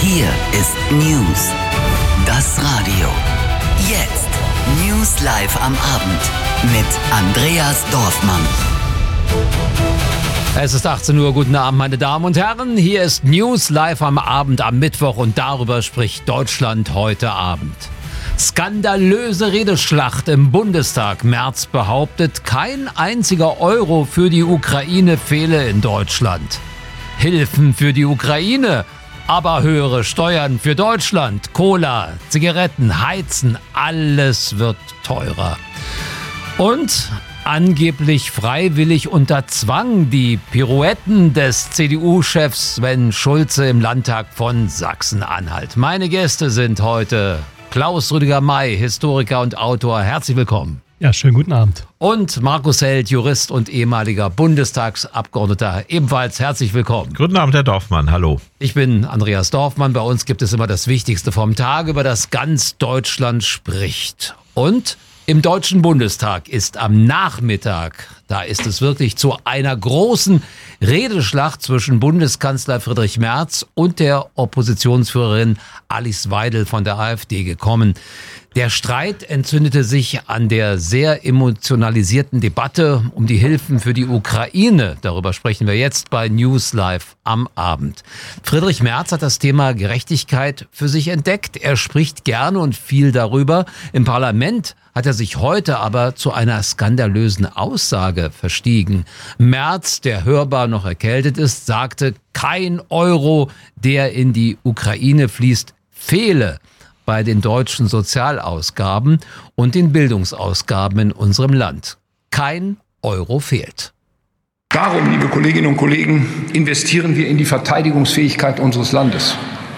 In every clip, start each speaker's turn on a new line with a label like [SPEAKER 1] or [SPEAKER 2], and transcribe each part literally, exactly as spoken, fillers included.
[SPEAKER 1] Hier ist News. Das Radio. Jetzt. News live am Abend mit Andreas Dorfmann.
[SPEAKER 2] Es ist achtzehn Uhr. Guten Abend, meine Damen und Herren. Hier ist News live am Abend am Mittwoch und darüber spricht Deutschland heute Abend. Skandalöse Redeschlacht im Bundestag. Merz behauptet, kein einziger Euro für die Ukraine fehle in Deutschland. Hilfen für die Ukraine, aber höhere Steuern für Deutschland. Cola, Zigaretten, Heizen, alles wird teurer. Und angeblich freiwillig unter Zwang die Pirouetten des C D U-Chefs Sven Schulze im Landtag von Sachsen-Anhalt. Meine Gäste sind heute Klaus Rüdiger May, Historiker und Autor. Herzlich willkommen.
[SPEAKER 3] Ja, schönen guten Abend.
[SPEAKER 2] Und Markus Held, Jurist und ehemaliger Bundestagsabgeordneter. Ebenfalls herzlich willkommen.
[SPEAKER 4] Guten Abend, Herr Dorfmann. Hallo.
[SPEAKER 2] Ich bin Andreas Dorfmann. Bei uns gibt es immer das Wichtigste vom Tag, über das ganz Deutschland spricht. Und im Deutschen Bundestag ist am Nachmittag, da ist es wirklich zu einer großen Redeschlacht zwischen Bundeskanzler Friedrich Merz und der Oppositionsführerin Alice Weidel von der AfD gekommen. Der Streit entzündete sich an der sehr emotionalisierten Debatte um die Hilfen für die Ukraine. Darüber sprechen wir jetzt bei News Live am Abend. Friedrich Merz hat das Thema Gerechtigkeit für sich entdeckt. Er spricht gerne und viel darüber. Im Parlament hat er sich heute aber zu einer skandalösen Aussage verstiegen. Merz, der hörbar noch erkältet ist, sagte, kein Euro, der in die Ukraine fließt, fehle bei den deutschen Sozialausgaben und den Bildungsausgaben in unserem Land. Kein Euro fehlt.
[SPEAKER 5] Darum, liebe Kolleginnen und Kollegen, investieren wir in die Verteidigungsfähigkeit unseres Landes.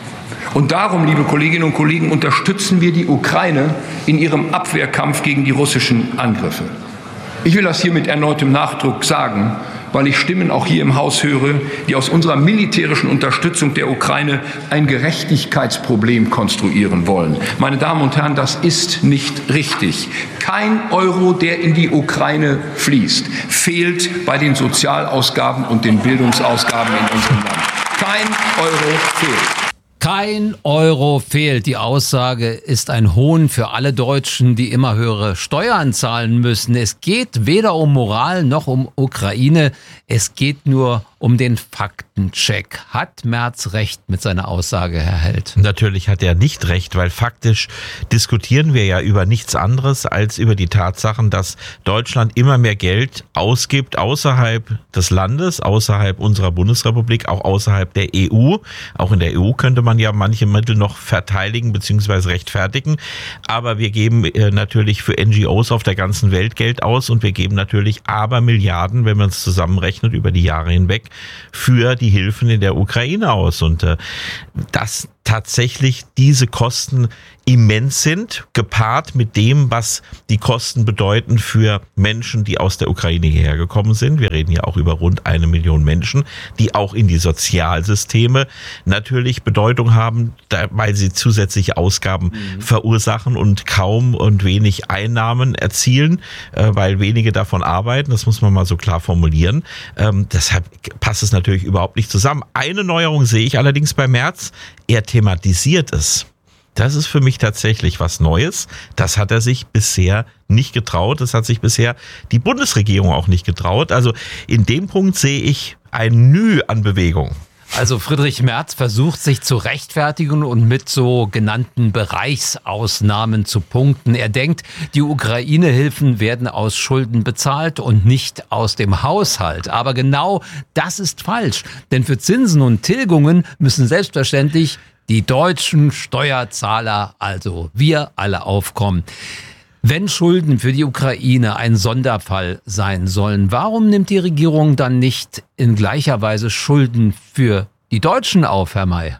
[SPEAKER 5] Und darum, liebe Kolleginnen und Kollegen, unterstützen wir die Ukraine in ihrem Abwehrkampf gegen die russischen Angriffe. Ich will das hier mit erneutem Nachdruck sagen, weil ich Stimmen auch hier im Haus höre, die aus unserer militärischen Unterstützung der Ukraine ein Gerechtigkeitsproblem konstruieren wollen. Meine Damen und Herren, das ist nicht richtig. Kein Euro, der in die Ukraine fließt, fehlt bei den Sozialausgaben und den Bildungsausgaben in unserem Land. Kein Euro fehlt.
[SPEAKER 2] Kein Euro fehlt. Die Aussage ist ein Hohn für alle Deutschen, die immer höhere Steuern zahlen müssen. Es geht weder um Moral noch um Ukraine. Es geht nur um den Faktencheck. Hat Merz recht mit seiner Aussage, Herr Held?
[SPEAKER 4] Natürlich hat er nicht recht, weil faktisch diskutieren wir ja über nichts anderes als über die Tatsachen, dass Deutschland immer mehr Geld ausgibt außerhalb des Landes, außerhalb unserer Bundesrepublik, auch außerhalb der E U. Auch in der E U könnte man ja manche Mittel noch verteidigen bzw. rechtfertigen. Aber wir geben äh, natürlich für N G Os auf der ganzen Welt Geld aus und wir geben natürlich Abermilliarden, wenn man es zusammenrechnet, über die Jahre hinweg für die Hilfen in der Ukraine aus. Und äh, das tatsächlich diese Kosten immens sind, gepaart mit dem, was die Kosten bedeuten für Menschen, die aus der Ukraine hierher gekommen sind. Wir reden ja auch über rund eine Million Menschen, die auch in die Sozialsysteme natürlich Bedeutung haben, weil sie zusätzliche Ausgaben mhm. verursachen und kaum und wenig Einnahmen erzielen, weil wenige davon arbeiten. Das muss man mal so klar formulieren. Ähm, deshalb passt es natürlich überhaupt nicht zusammen. Eine Neuerung sehe ich allerdings bei Merz. Er thematisiert es. Das ist für mich tatsächlich was Neues. Das hat er sich bisher nicht getraut. Das hat sich bisher die Bundesregierung auch nicht getraut. Also in dem Punkt sehe ich ein Mühe an Bewegung.
[SPEAKER 2] Also Friedrich Merz versucht sich zu rechtfertigen und mit so genannten Bereichsausnahmen zu punkten. Er denkt, die Ukraine-Hilfen werden aus Schulden bezahlt und nicht aus dem Haushalt. Aber genau das ist falsch. Denn für Zinsen und Tilgungen müssen selbstverständlich die deutschen Steuerzahler, also wir alle, aufkommen. Wenn Schulden für die Ukraine ein Sonderfall sein sollen, warum nimmt die Regierung dann nicht in gleicher Weise Schulden für die Deutschen auf, Herr May?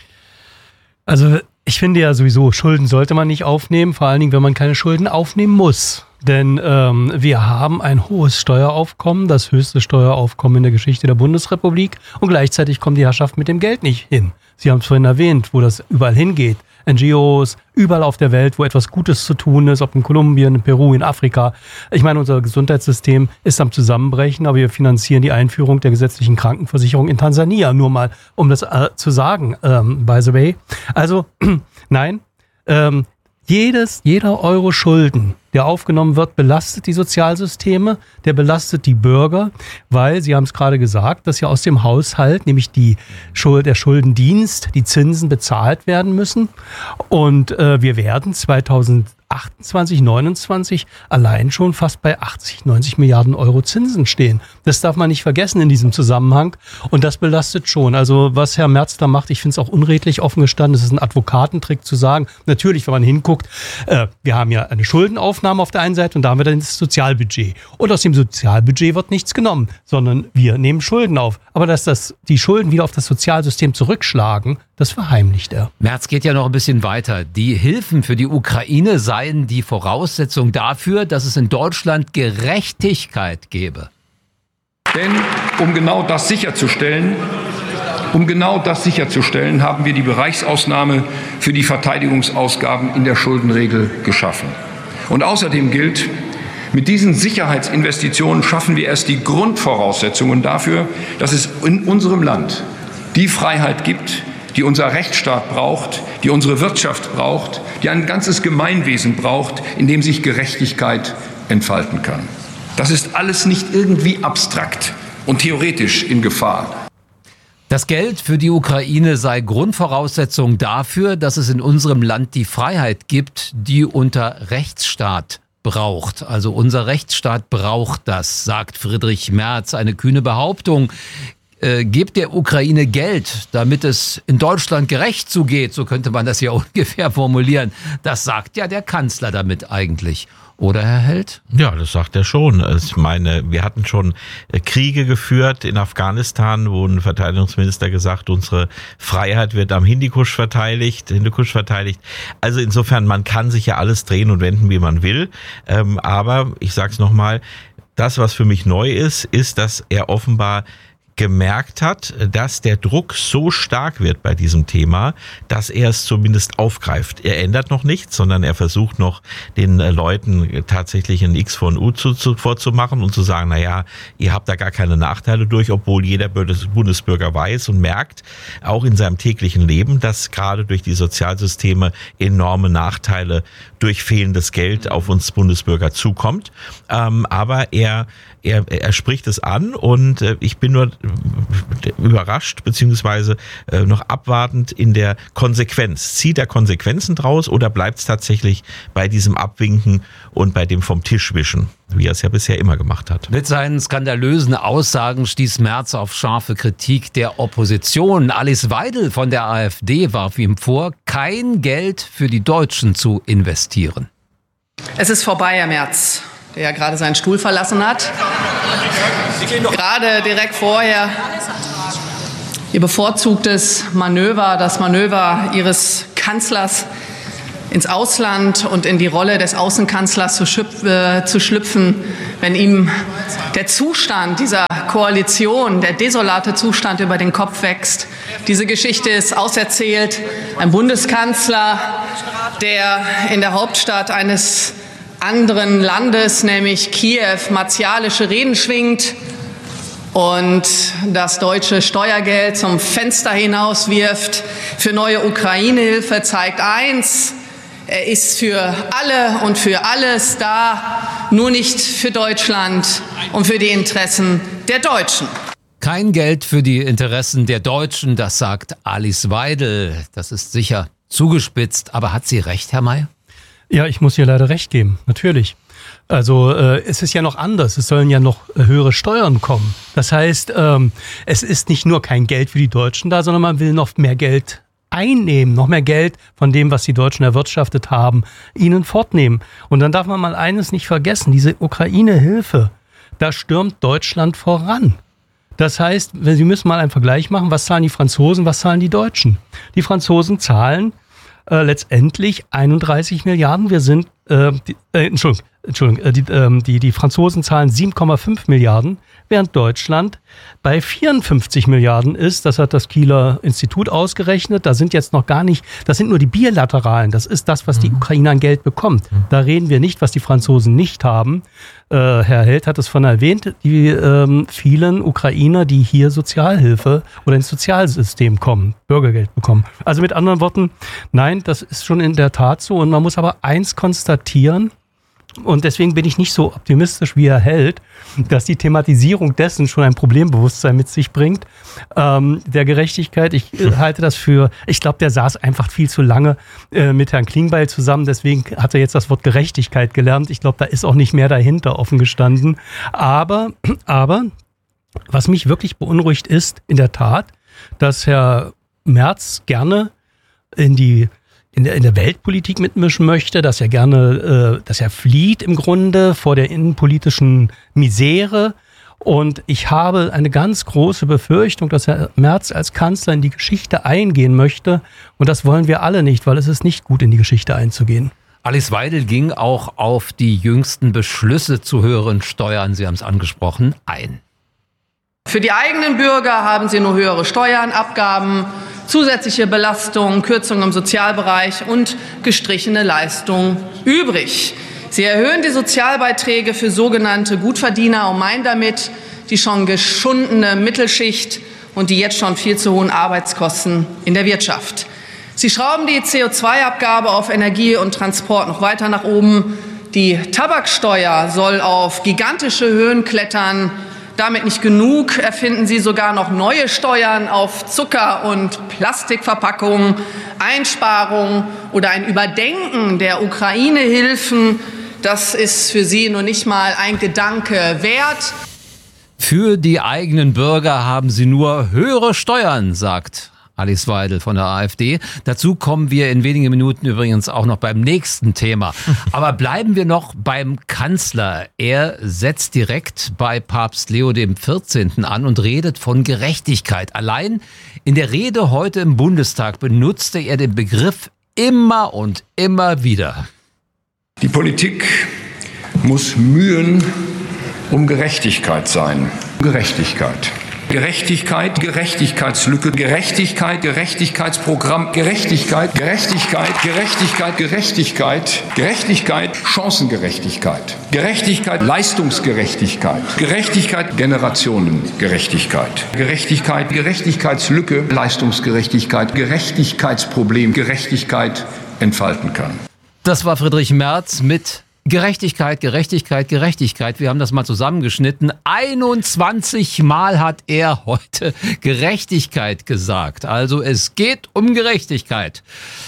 [SPEAKER 3] Also ich finde ja sowieso, Schulden sollte man nicht aufnehmen, vor allen Dingen, wenn man keine Schulden aufnehmen muss. Denn ähm, wir haben ein hohes Steueraufkommen, das höchste Steueraufkommen in der Geschichte der Bundesrepublik und gleichzeitig kommt die Herrschaft mit dem Geld nicht hin. Sie haben es vorhin erwähnt, wo das überall hingeht. N G Os, überall auf der Welt, wo etwas Gutes zu tun ist, ob in Kolumbien, in Peru, in Afrika. Ich meine, unser Gesundheitssystem ist am Zusammenbrechen, aber wir finanzieren die Einführung der gesetzlichen Krankenversicherung in Tansania, nur mal, um das äh, zu sagen, ähm, by the way. Also, nein, ähm, jedes, jeder Euro Schulden, der aufgenommen wird, belastet die Sozialsysteme, der belastet die Bürger, weil, Sie haben es gerade gesagt, dass ja aus dem Haushalt, nämlich die Schuld, der Schuldendienst, die Zinsen bezahlt werden müssen. Und äh, wir werden zweitausendachtundzwanzig, neunundzwanzig allein schon fast bei achtzig, neunzig Milliarden Euro Zinsen stehen. Das darf man nicht vergessen in diesem Zusammenhang. Und das belastet schon. Also was Herr Merz da macht, ich finde es auch unredlich offen gestanden. Es ist ein Advokatentrick zu sagen, natürlich, wenn man hinguckt, äh, wir haben ja eine Schuldenaufnahme auf der einen Seite und da haben wir dann das Sozialbudget. Und aus dem Sozialbudget wird nichts genommen, sondern wir nehmen Schulden auf. Aber dass das, die Schulden wieder auf das Sozialsystem zurückschlagen, das verheimlicht er.
[SPEAKER 2] Merz geht ja noch ein bisschen weiter. Die Hilfen für die Ukraine seien die Voraussetzung dafür, dass es in Deutschland Gerechtigkeit gäbe.
[SPEAKER 5] Denn um genau das sicherzustellen, um genau das sicherzustellen, haben wir die Bereichsausnahme für die Verteidigungsausgaben in der Schuldenregel geschaffen. Und außerdem gilt, mit diesen Sicherheitsinvestitionen schaffen wir erst die Grundvoraussetzungen dafür, dass es in unserem Land die Freiheit gibt, die unser Rechtsstaat braucht, die unsere Wirtschaft braucht, die ein ganzes Gemeinwesen braucht, in dem sich Gerechtigkeit entfalten kann. Das ist alles nicht irgendwie abstrakt und theoretisch in Gefahr.
[SPEAKER 2] Das Geld für die Ukraine sei Grundvoraussetzung dafür, dass es in unserem Land die Freiheit gibt, die unser Rechtsstaat braucht. Also unser Rechtsstaat braucht das, sagt Friedrich Merz. Eine kühne Behauptung. Äh, gebt der Ukraine Geld, damit es in Deutschland gerecht zugeht, so könnte man das ja ungefähr formulieren. Das sagt ja der Kanzler damit eigentlich. Oder, Herr Held?
[SPEAKER 4] Ja, das sagt er schon. Ich meine, wir hatten schon Kriege geführt in Afghanistan, wo ein Verteidigungsminister gesagt, unsere Freiheit wird am Hindukusch verteidigt, Hindukusch verteidigt. Also insofern, man kann sich ja alles drehen und wenden, wie man will. Aber ich sage es nochmal, das, was für mich neu ist, ist, dass er offenbar gemerkt hat, dass der Druck so stark wird bei diesem Thema, dass er es zumindest aufgreift. Er ändert noch nichts, sondern er versucht noch den Leuten tatsächlich ein X von U zu, zu, vorzumachen und zu sagen, na ja, ihr habt da gar keine Nachteile durch, obwohl jeder Bundesbürger weiß und merkt, auch in seinem täglichen Leben, dass gerade durch die Sozialsysteme enorme Nachteile durch fehlendes Geld auf uns Bundesbürger zukommt. Ähm, aber er Er, er spricht es an und äh, ich bin nur überrascht beziehungsweise äh, noch abwartend in der Konsequenz. Zieht er Konsequenzen draus oder bleibt es tatsächlich bei diesem Abwinken und bei dem vom Tisch wischen, wie er es ja bisher immer gemacht hat?
[SPEAKER 2] Mit seinen skandalösen Aussagen stieß Merz auf scharfe Kritik der Opposition. Alice Weidel von der AfD warf ihm vor, kein Geld für die Deutschen zu investieren.
[SPEAKER 6] Es ist vorbei, Herr Merz, der ja gerade seinen Stuhl verlassen hat. Gerade direkt vorher Ihr bevorzugtes Manöver, das Manöver Ihres Kanzlers ins Ausland und in die Rolle des Außenkanzlers zu, schüpf, äh, zu schlüpfen, wenn ihm der Zustand dieser Koalition, der desolate Zustand über den Kopf wächst. Diese Geschichte ist auserzählt. Ein Bundeskanzler, der in der Hauptstadt eines anderen Landes, nämlich Kiew, martialische Reden schwingt und das deutsche Steuergeld zum Fenster hinauswirft für neue Ukraine-Hilfe, zeigt eins: Er ist für alle und für alles da, nur nicht für Deutschland und für die Interessen der Deutschen.
[SPEAKER 2] Kein Geld für die Interessen der Deutschen, das sagt Alice Weidel. Das ist sicher zugespitzt, aber hat sie recht, Herr May?
[SPEAKER 3] Ja, ich muss ihr leider recht geben, natürlich. Also äh, es ist ja noch anders, es sollen ja noch äh, höhere Steuern kommen. Das heißt, ähm, es ist nicht nur kein Geld für die Deutschen da, sondern man will noch mehr Geld einnehmen, noch mehr Geld von dem, was die Deutschen erwirtschaftet haben, ihnen fortnehmen. Und dann darf man mal eines nicht vergessen, diese Ukraine-Hilfe, da stürmt Deutschland voran. Das heißt, Sie müssen mal einen Vergleich machen, was zahlen die Franzosen, was zahlen die Deutschen? Die Franzosen zahlen Äh, letztendlich einunddreißig Milliarden. Wir sind, äh, die, äh, Entschuldigung, Entschuldigung, die, ähm, die, die Franzosen zahlen sieben Komma fünf Milliarden, während Deutschland bei vierundfünfzig Milliarden ist. Das hat das Kieler Institut ausgerechnet. Da sind jetzt noch gar nicht, das sind nur die bilateralen. Das ist das, was die Ukraine an Geld bekommt. Da reden wir nicht, was die Franzosen nicht haben. Äh, Herr Held hat es von erwähnt, die ähm, vielen Ukrainer, die hier Sozialhilfe oder ins Sozialsystem kommen, Bürgergeld bekommen. Also mit anderen Worten, nein, das ist schon in der Tat so. Und man muss aber eins konstatieren, und deswegen bin ich nicht so optimistisch, wie Herr Held, dass die Thematisierung dessen schon ein Problembewusstsein mit sich bringt, ähm, der Gerechtigkeit. Ich äh, halte das für, ich glaube, der saß einfach viel zu lange äh, mit Herrn Klingbeil zusammen, deswegen hat er jetzt das Wort Gerechtigkeit gelernt. Ich glaube, da ist auch nicht mehr dahinter offen gestanden. Aber, aber, was mich wirklich beunruhigt ist, in der Tat, dass Herr Merz gerne in die In der, in der Weltpolitik mitmischen möchte, dass er gerne, äh, dass er flieht im Grunde vor der innenpolitischen Misere. Und ich habe eine ganz große Befürchtung, dass Herr Merz als Kanzler in die Geschichte eingehen möchte. Und das wollen wir alle nicht, weil es ist nicht gut, in die Geschichte einzugehen.
[SPEAKER 2] Alice Weidel ging auch auf die jüngsten Beschlüsse zu höheren Steuern, Sie haben es angesprochen, ein.
[SPEAKER 6] Für die eigenen Bürger haben sie nur höhere Steuern, Abgaben, zusätzliche Belastungen, Kürzungen im Sozialbereich und gestrichene Leistungen übrig. Sie erhöhen die Sozialbeiträge für sogenannte Gutverdiener und meinen damit die schon geschundene Mittelschicht und die jetzt schon viel zu hohen Arbeitskosten in der Wirtschaft. Sie schrauben die C O zwei Abgabe auf Energie und Transport noch weiter nach oben. Die Tabaksteuer soll auf gigantische Höhen klettern. Damit nicht genug, erfinden Sie sogar noch neue Steuern auf Zucker- und Plastikverpackungen, Einsparungen oder ein Überdenken der Ukraine-Hilfen. Das ist für Sie nur nicht mal ein Gedanke wert.
[SPEAKER 2] Für die eigenen Bürger haben sie nur höhere Steuern, sagt Alice Weidel von der AfD. Dazu kommen wir in wenigen Minuten übrigens auch noch beim nächsten Thema. Aber bleiben wir noch beim Kanzler. Er setzt direkt bei Papst Leo der vierzehnten an und redet von Gerechtigkeit. Allein in der Rede heute im Bundestag benutzte er den Begriff immer und immer wieder.
[SPEAKER 5] Die Politik muss mühen um Gerechtigkeit sein. Gerechtigkeit. Gerechtigkeit, Gerechtigkeitslücke, Gerechtigkeit, Gerechtigkeitsprogramm, Gerechtigkeit, Gerechtigkeit, Gerechtigkeit, Gerechtigkeit, Gerechtigkeit, Chancengerechtigkeit, Gerechtigkeit, Leistungsgerechtigkeit, Gerechtigkeit, Generationengerechtigkeit, Gerechtigkeit, Gerechtigkeitslücke, Leistungsgerechtigkeit, Gerechtigkeitsproblem, Gerechtigkeit entfalten kann.
[SPEAKER 2] Das war Friedrich Merz mit Gerechtigkeit, Gerechtigkeit, Gerechtigkeit. Wir haben das mal zusammengeschnitten. einundzwanzig Mal hat er heute Gerechtigkeit gesagt. Also es geht um Gerechtigkeit.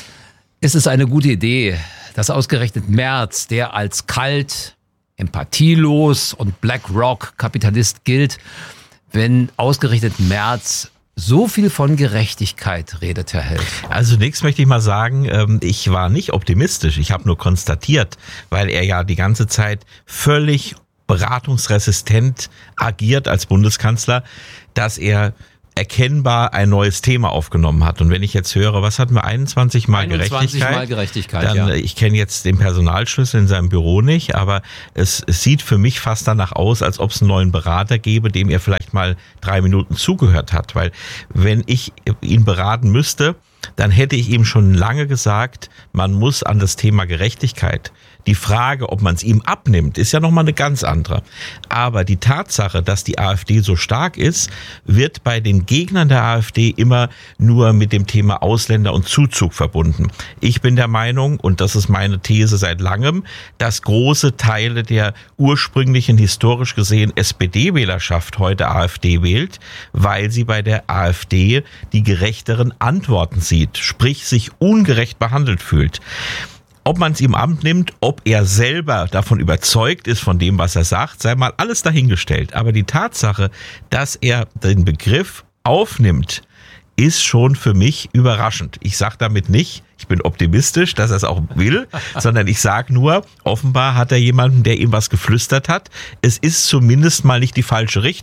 [SPEAKER 2] Ist es eine gute Idee, dass ausgerechnet Merz, der als kalt, empathielos und BlackRock-Kapitalist gilt, wenn ausgerechnet Merz so viel von Gerechtigkeit redet, Herr Held?
[SPEAKER 4] Also zunächst möchte ich mal sagen, ich war nicht optimistisch. Ich habe nur konstatiert, weil er ja die ganze Zeit völlig beratungsresistent agiert als Bundeskanzler, dass er erkennbar ein neues Thema aufgenommen hat. Und wenn ich jetzt höre, was hatten wir, einundzwanzig Mal
[SPEAKER 2] einundzwanzig
[SPEAKER 4] Gerechtigkeit?
[SPEAKER 2] Mal Gerechtigkeit,
[SPEAKER 4] dann,
[SPEAKER 2] ja.
[SPEAKER 4] Ich kenne jetzt den Personalschlüssel in seinem Büro nicht, aber es, es sieht für mich fast danach aus, als ob es einen neuen Berater gäbe, dem er vielleicht mal drei Minuten zugehört hat. Weil wenn ich ihn beraten müsste, dann hätte ich ihm schon lange gesagt, man muss an das Thema Gerechtigkeit. Die Frage, ob man es ihm abnimmt, ist ja nochmal eine ganz andere. Aber die Tatsache, dass die AfD so stark ist, wird bei den Gegnern der AfD immer nur mit dem Thema Ausländer und Zuzug verbunden. Ich bin der Meinung, und das ist meine These seit langem, dass große Teile der ursprünglichen, historisch gesehen S P D-Wählerschaft heute AfD wählt, weil sie bei der AfD die gerechteren Antworten sieht, sprich sich ungerecht behandelt fühlt. Ob man es ihm abnimmt, ob er selber davon überzeugt ist, von dem, was er sagt, sei mal alles dahingestellt. Aber die Tatsache, dass er den Begriff aufnimmt, ist schon für mich überraschend. Ich sage damit nicht, ich bin optimistisch, dass er es auch will, sondern ich sage nur, offenbar hat er jemanden, der ihm was geflüstert hat. Es ist zumindest mal nicht die falsche Richtung.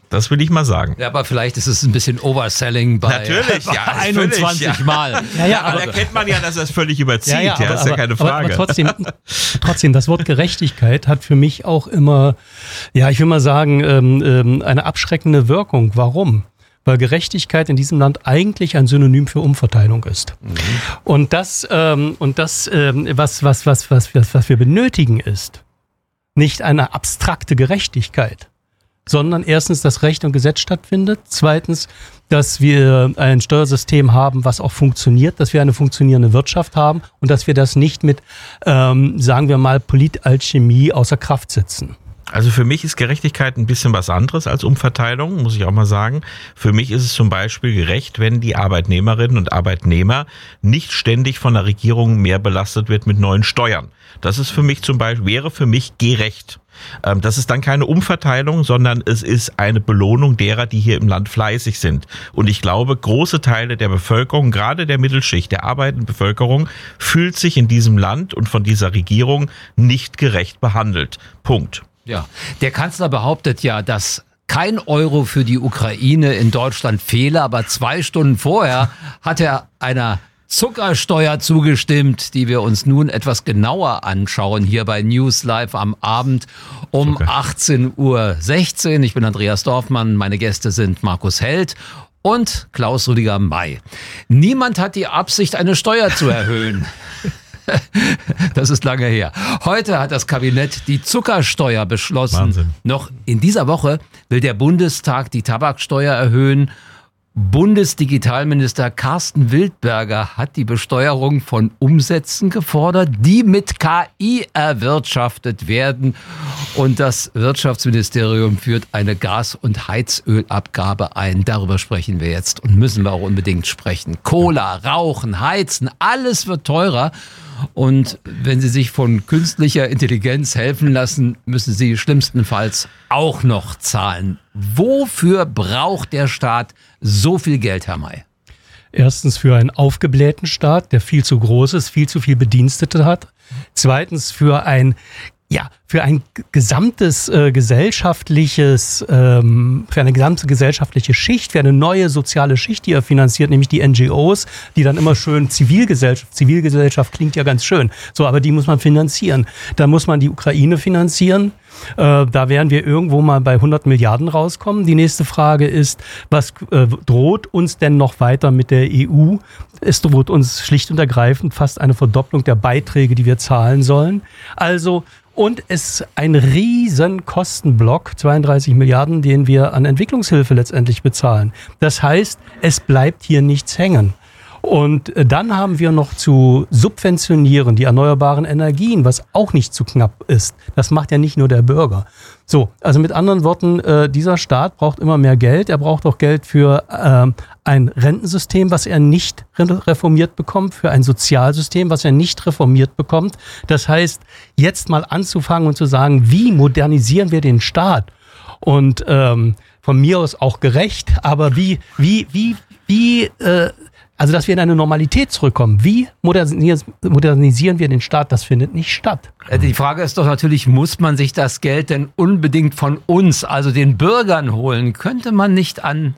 [SPEAKER 4] Das will ich mal sagen.
[SPEAKER 2] Ja, aber vielleicht ist es ein bisschen Overselling bei,
[SPEAKER 4] Natürlich,
[SPEAKER 2] bei
[SPEAKER 4] ja,
[SPEAKER 2] einundzwanzig
[SPEAKER 4] völlig, ja.
[SPEAKER 2] Mal.
[SPEAKER 3] Ja, ja,
[SPEAKER 4] aber da erkennt man ja, dass er es völlig überzieht. Ja, ja,
[SPEAKER 3] aber,
[SPEAKER 4] das ist ja keine
[SPEAKER 3] aber,
[SPEAKER 4] Frage.
[SPEAKER 3] Aber trotzdem, trotzdem, das Wort Gerechtigkeit hat für mich auch immer, ja, ich will mal sagen, ähm, eine abschreckende Wirkung. Warum? Weil Gerechtigkeit in diesem Land eigentlich ein Synonym für Umverteilung ist. Mhm. Und das, ähm, und das ähm, was, was, was, was, was, was wir benötigen, ist nicht eine abstrakte Gerechtigkeit, sondern erstens, dass Recht und Gesetz stattfindet, zweitens, dass wir ein Steuersystem haben, was auch funktioniert, dass wir eine funktionierende Wirtschaft haben und dass wir das nicht mit, ähm, sagen wir mal, Politalchemie außer Kraft setzen.
[SPEAKER 4] Also für mich ist Gerechtigkeit ein bisschen was anderes als Umverteilung, muss ich auch mal sagen. Für mich ist es zum Beispiel gerecht, wenn die Arbeitnehmerinnen und Arbeitnehmer nicht ständig von der Regierung mehr belastet wird mit neuen Steuern. Das ist für mich zum Beispiel, wäre für mich gerecht. Das ist dann keine Umverteilung, sondern es ist eine Belohnung derer, die hier im Land fleißig sind. Und ich glaube, große Teile der Bevölkerung, gerade der Mittelschicht, der arbeitenden Bevölkerung, fühlt sich in diesem Land und von dieser Regierung nicht gerecht behandelt. Punkt.
[SPEAKER 2] Ja, der Kanzler behauptet ja, dass kein Euro für die Ukraine in Deutschland fehle, aber zwei Stunden vorher hat er einer Zuckersteuer zugestimmt, die wir uns nun etwas genauer anschauen, hier bei News Live am Abend um Zucker. achtzehn Uhr sechzehn. Ich bin Andreas Dorfmann, meine Gäste sind Markus Held und Klaus-Rüdiger May. Niemand hat die Absicht, eine Steuer zu erhöhen. Das ist lange her. Heute hat das Kabinett die Zuckersteuer beschlossen.
[SPEAKER 4] Wahnsinn.
[SPEAKER 2] Noch in dieser Woche will der Bundestag die Tabaksteuer erhöhen. Bundesdigitalminister Carsten Wildberger hat die Besteuerung von Umsätzen gefordert, die mit K I erwirtschaftet werden. Und das Wirtschaftsministerium führt eine Gas- und Heizölabgabe ein. Darüber sprechen wir jetzt und müssen wir auch unbedingt sprechen. Cola, Rauchen, Heizen, alles wird teurer. Und wenn Sie sich von künstlicher Intelligenz helfen lassen, müssen Sie schlimmstenfalls auch noch zahlen. Wofür braucht der Staat so viel Geld, Herr May?
[SPEAKER 3] Erstens für einen aufgeblähten Staat, der viel zu groß ist, viel zu viel Bedienstete hat. Zweitens für ein Ja, für ein gesamtes äh, gesellschaftliches, ähm, für eine gesamte gesellschaftliche Schicht, für eine neue soziale Schicht, die er finanziert, nämlich die N G Os, die dann immer schön Zivilgesellschaft, Zivilgesellschaft klingt ja ganz schön, so, aber die muss man finanzieren. Da muss man die Ukraine finanzieren. Äh, da werden wir irgendwo mal bei hundert Milliarden rauskommen. Die nächste Frage ist, was äh, droht uns denn noch weiter mit der E U? Es droht uns schlicht und ergreifend fast eine Verdopplung der Beiträge, die wir zahlen sollen. Also, und es ist ein riesen Kostenblock, zweiunddreißig Milliarden, den wir an Entwicklungshilfe letztendlich bezahlen. Das heißt, es bleibt hier nichts hängen. Und dann haben wir noch zu subventionieren die erneuerbaren Energien, was auch nicht zu knapp ist. Das macht ja nicht nur der Bürger. So, also mit anderen Worten, äh, dieser Staat braucht immer mehr Geld. Er braucht auch Geld für äh, ein Rentensystem, was er nicht reformiert bekommt, für ein Sozialsystem, was er nicht reformiert bekommt. Das heißt, jetzt mal anzufangen und zu sagen, wie modernisieren wir den Staat? Und ähm, von mir aus auch gerecht, aber wie, wie, wie, wie, äh, also dass wir in eine Normalität zurückkommen. Wie modernisieren wir den Staat? Das findet nicht statt.
[SPEAKER 2] Die Frage ist doch natürlich, muss man sich das Geld denn unbedingt von uns, also den Bürgern holen? Könnte man nicht an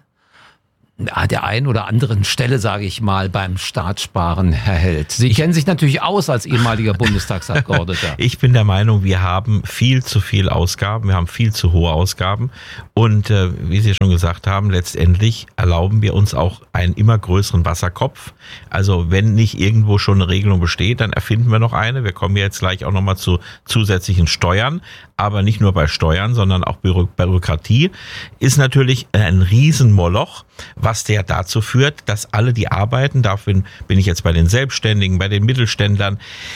[SPEAKER 2] ja, der einen oder anderen Stelle, sage ich mal, beim Staat sparen, Herr Held? Sie ich kennen sich natürlich aus als ehemaliger Bundestagsabgeordneter.
[SPEAKER 4] Ich bin der Meinung, wir haben viel zu viel Ausgaben, wir haben viel zu hohe Ausgaben und äh, wie Sie schon gesagt haben, letztendlich erlauben wir uns auch einen immer größeren Wasserkopf. Also wenn nicht irgendwo schon eine Regelung besteht, dann erfinden wir noch eine. Wir kommen jetzt gleich auch nochmal zu zusätzlichen Steuern, aber nicht nur bei Steuern, sondern auch Bü- Bürokratie ist natürlich ein Riesenmoloch, was der dazu führt, dass alle, die arbeiten, dafür bin ich jetzt bei den Selbstständigen, bei den Mittelständlern,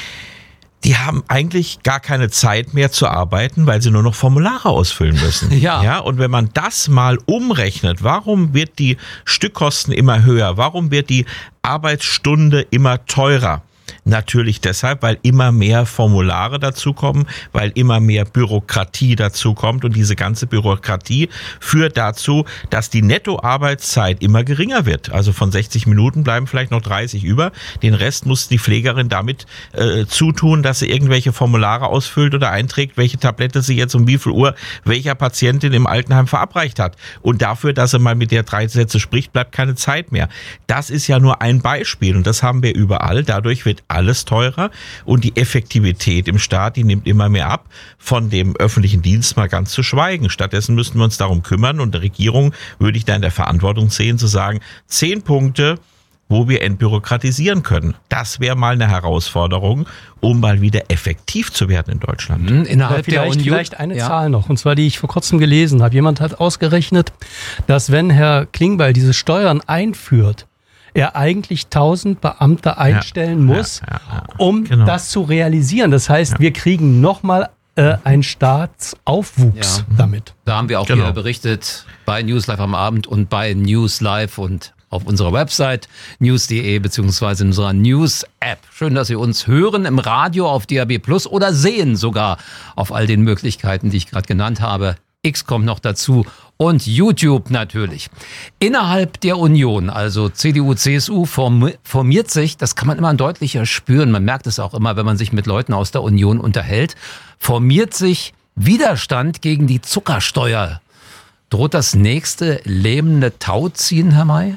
[SPEAKER 4] die haben eigentlich gar keine Zeit mehr zu arbeiten, weil sie nur noch Formulare ausfüllen müssen.
[SPEAKER 2] Ja.
[SPEAKER 4] Ja. Und wenn man das mal umrechnet, warum wird die Stückkosten immer höher? Warum wird die Arbeitsstunde immer teurer? Natürlich deshalb, weil immer mehr Formulare dazukommen, weil immer mehr Bürokratie dazukommt und diese ganze Bürokratie führt dazu, dass die Nettoarbeitszeit immer geringer wird. Also von sechzig Minuten bleiben vielleicht noch dreißig über. Den Rest muss die Pflegerin damit äh, zutun, dass sie irgendwelche Formulare ausfüllt oder einträgt, welche Tablette sie jetzt um wie viel Uhr welcher Patientin im Altenheim verabreicht hat. Und dafür, dass sie mal mit der drei Sätze spricht, bleibt keine Zeit mehr. Das ist ja nur ein Beispiel und das haben wir überall. Dadurch wird alles teurer und die Effektivität im Staat, die nimmt immer mehr ab, von dem öffentlichen Dienst mal ganz zu schweigen. Stattdessen müssten wir uns darum kümmern und der Regierung würde ich da in der Verantwortung sehen, zu sagen, zehn Punkte, wo wir entbürokratisieren können. Das wäre mal eine Herausforderung, um mal wieder effektiv zu werden in Deutschland.
[SPEAKER 2] Mhm, innerhalb
[SPEAKER 3] vielleicht,
[SPEAKER 2] der Union.
[SPEAKER 3] Vielleicht eine
[SPEAKER 2] ja.
[SPEAKER 3] Zahl noch, und zwar die ich vor kurzem gelesen habe. Jemand hat ausgerechnet, dass wenn Herr Klingbeil diese Steuern einführt, er eigentlich tausend Beamte einstellen
[SPEAKER 4] ja,
[SPEAKER 3] muss,
[SPEAKER 4] ja, ja, ja.
[SPEAKER 3] um
[SPEAKER 4] Genau.
[SPEAKER 3] das zu realisieren. Das heißt, ja. wir kriegen nochmal äh, einen Staatsaufwuchs
[SPEAKER 2] Ja.
[SPEAKER 3] damit.
[SPEAKER 2] Da haben wir auch
[SPEAKER 4] Genau.
[SPEAKER 2] wieder berichtet bei News Live am Abend und bei News Live und auf unserer Website news punkt de beziehungsweise in unserer News-App. Schön, dass Sie uns hören im Radio auf D A B Plus oder sehen sogar auf all den Möglichkeiten, die ich gerade genannt habe. X kommt noch dazu und YouTube natürlich. Innerhalb der Union, also C D U, C S U, formiert sich, das kann man immer deutlicher spüren, man merkt es auch immer, wenn man sich mit Leuten aus der Union unterhält, formiert sich Widerstand gegen die Zuckersteuer. Droht das nächste lähmende Tauziehen, Herr May?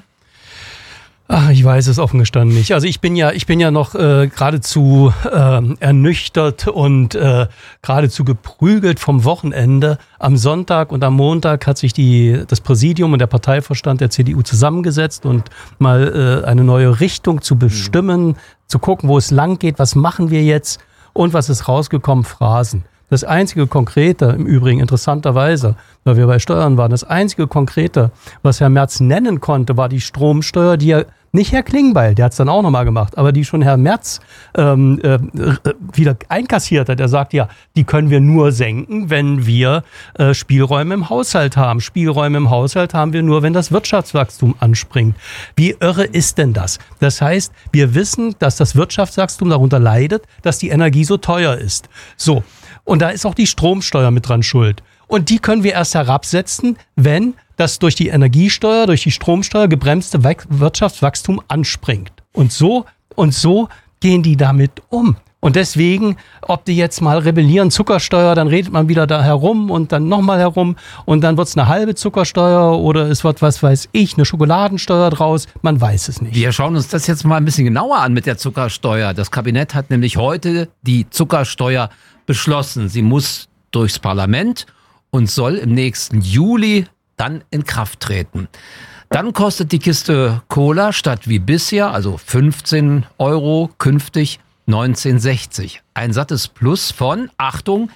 [SPEAKER 3] Ach, ich weiß es offen gestanden nicht. Also ich bin ja, ich bin ja noch äh, geradezu äh, ernüchtert und äh, geradezu geprügelt vom Wochenende. Am Sonntag und am Montag hat sich die, das Präsidium und der Parteivorstand der C D U zusammengesetzt und mal äh, eine neue Richtung zu bestimmen, mhm. zu gucken, wo es lang geht, was machen wir jetzt und was ist rausgekommen, Phrasen. Das einzige Konkrete, im Übrigen interessanterweise, weil wir bei Steuern waren, das einzige Konkrete, was Herr Merz nennen konnte, war die Stromsteuer, die er, nicht Herr Klingbeil, der hat es dann auch nochmal gemacht, aber die schon Herr Merz ähm, äh, wieder einkassiert hat. Er sagt, ja, die können wir nur senken, wenn wir äh, Spielräume im Haushalt haben. Spielräume im Haushalt haben wir nur, wenn das Wirtschaftswachstum anspringt. Wie irre ist denn das? Das heißt, wir wissen, dass das Wirtschaftswachstum darunter leidet, dass die Energie so teuer ist. So. Und da ist auch die Stromsteuer mit dran schuld. Und die können wir erst herabsetzen, wenn das durch die Energiesteuer, durch die Stromsteuer gebremste Wirtschaftswachstum anspringt. Und so, und so gehen die damit um. Und deswegen, ob die jetzt mal rebellieren, Zuckersteuer, dann redet man wieder da herum und dann nochmal herum und dann wird's eine halbe Zuckersteuer oder es wird, was weiß ich, eine Schokoladensteuer draus. Man weiß es nicht.
[SPEAKER 2] Wir schauen uns das jetzt mal ein bisschen genauer an mit der Zuckersteuer. Das Kabinett hat nämlich heute die Zuckersteuer beschlossen. Sie muss durchs Parlament und soll im nächsten Juli dann in Kraft treten. Dann kostet die Kiste Cola statt wie bisher, also fünfzehn Euro, künftig neunzehn sechzig. Ein sattes Plus von, Achtung,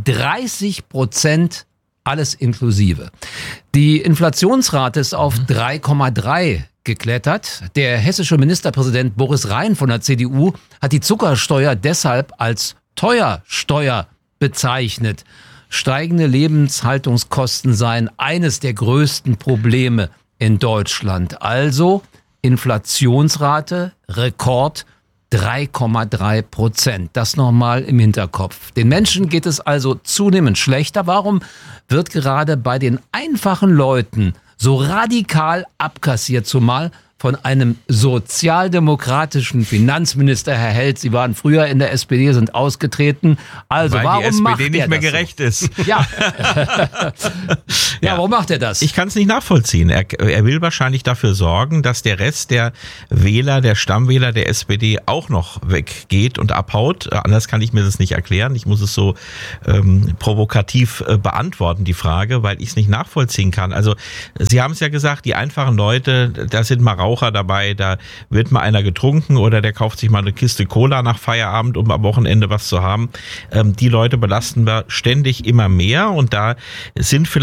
[SPEAKER 2] dreißig Prozent, alles inklusive. Die Inflationsrate ist auf drei Komma drei geklettert. Der hessische Ministerpräsident Boris Rhein von der C D U hat die Zuckersteuer deshalb als Teuersteuer bezeichnet. Steigende Lebenshaltungskosten seien eines der größten Probleme in Deutschland. Also Inflationsrate, Rekord drei Komma drei Prozent. Das nochmal im Hinterkopf. Den Menschen geht es also zunehmend schlechter. Warum wird gerade bei den einfachen Leuten so radikal abkassiert, zumal von einem sozialdemokratischen Finanzminister, Herr Held? Sie waren früher in der S P D, sind ausgetreten. Also
[SPEAKER 4] Weil
[SPEAKER 2] warum
[SPEAKER 4] die S P D
[SPEAKER 2] macht
[SPEAKER 4] nicht
[SPEAKER 2] er
[SPEAKER 4] mehr
[SPEAKER 2] das
[SPEAKER 4] gerecht
[SPEAKER 2] so?
[SPEAKER 4] ist.
[SPEAKER 2] Ja. ja, warum macht er das?
[SPEAKER 4] Ich kann es nicht nachvollziehen. Er, er will wahrscheinlich dafür sorgen, dass der Rest der Wähler, der Stammwähler der S P D auch noch weggeht und abhaut. Anders kann ich mir das nicht erklären. Ich muss es so ähm, provokativ äh, beantworten, die Frage, weil ich es nicht nachvollziehen kann. Also Sie haben es ja gesagt, die einfachen Leute, da sind mal Raucher dabei, da wird mal einer getrunken oder der kauft sich mal eine Kiste Cola nach Feierabend, um am Wochenende was zu haben. Ähm, die Leute belasten wir ständig immer mehr und da sind vielleicht die Widerstände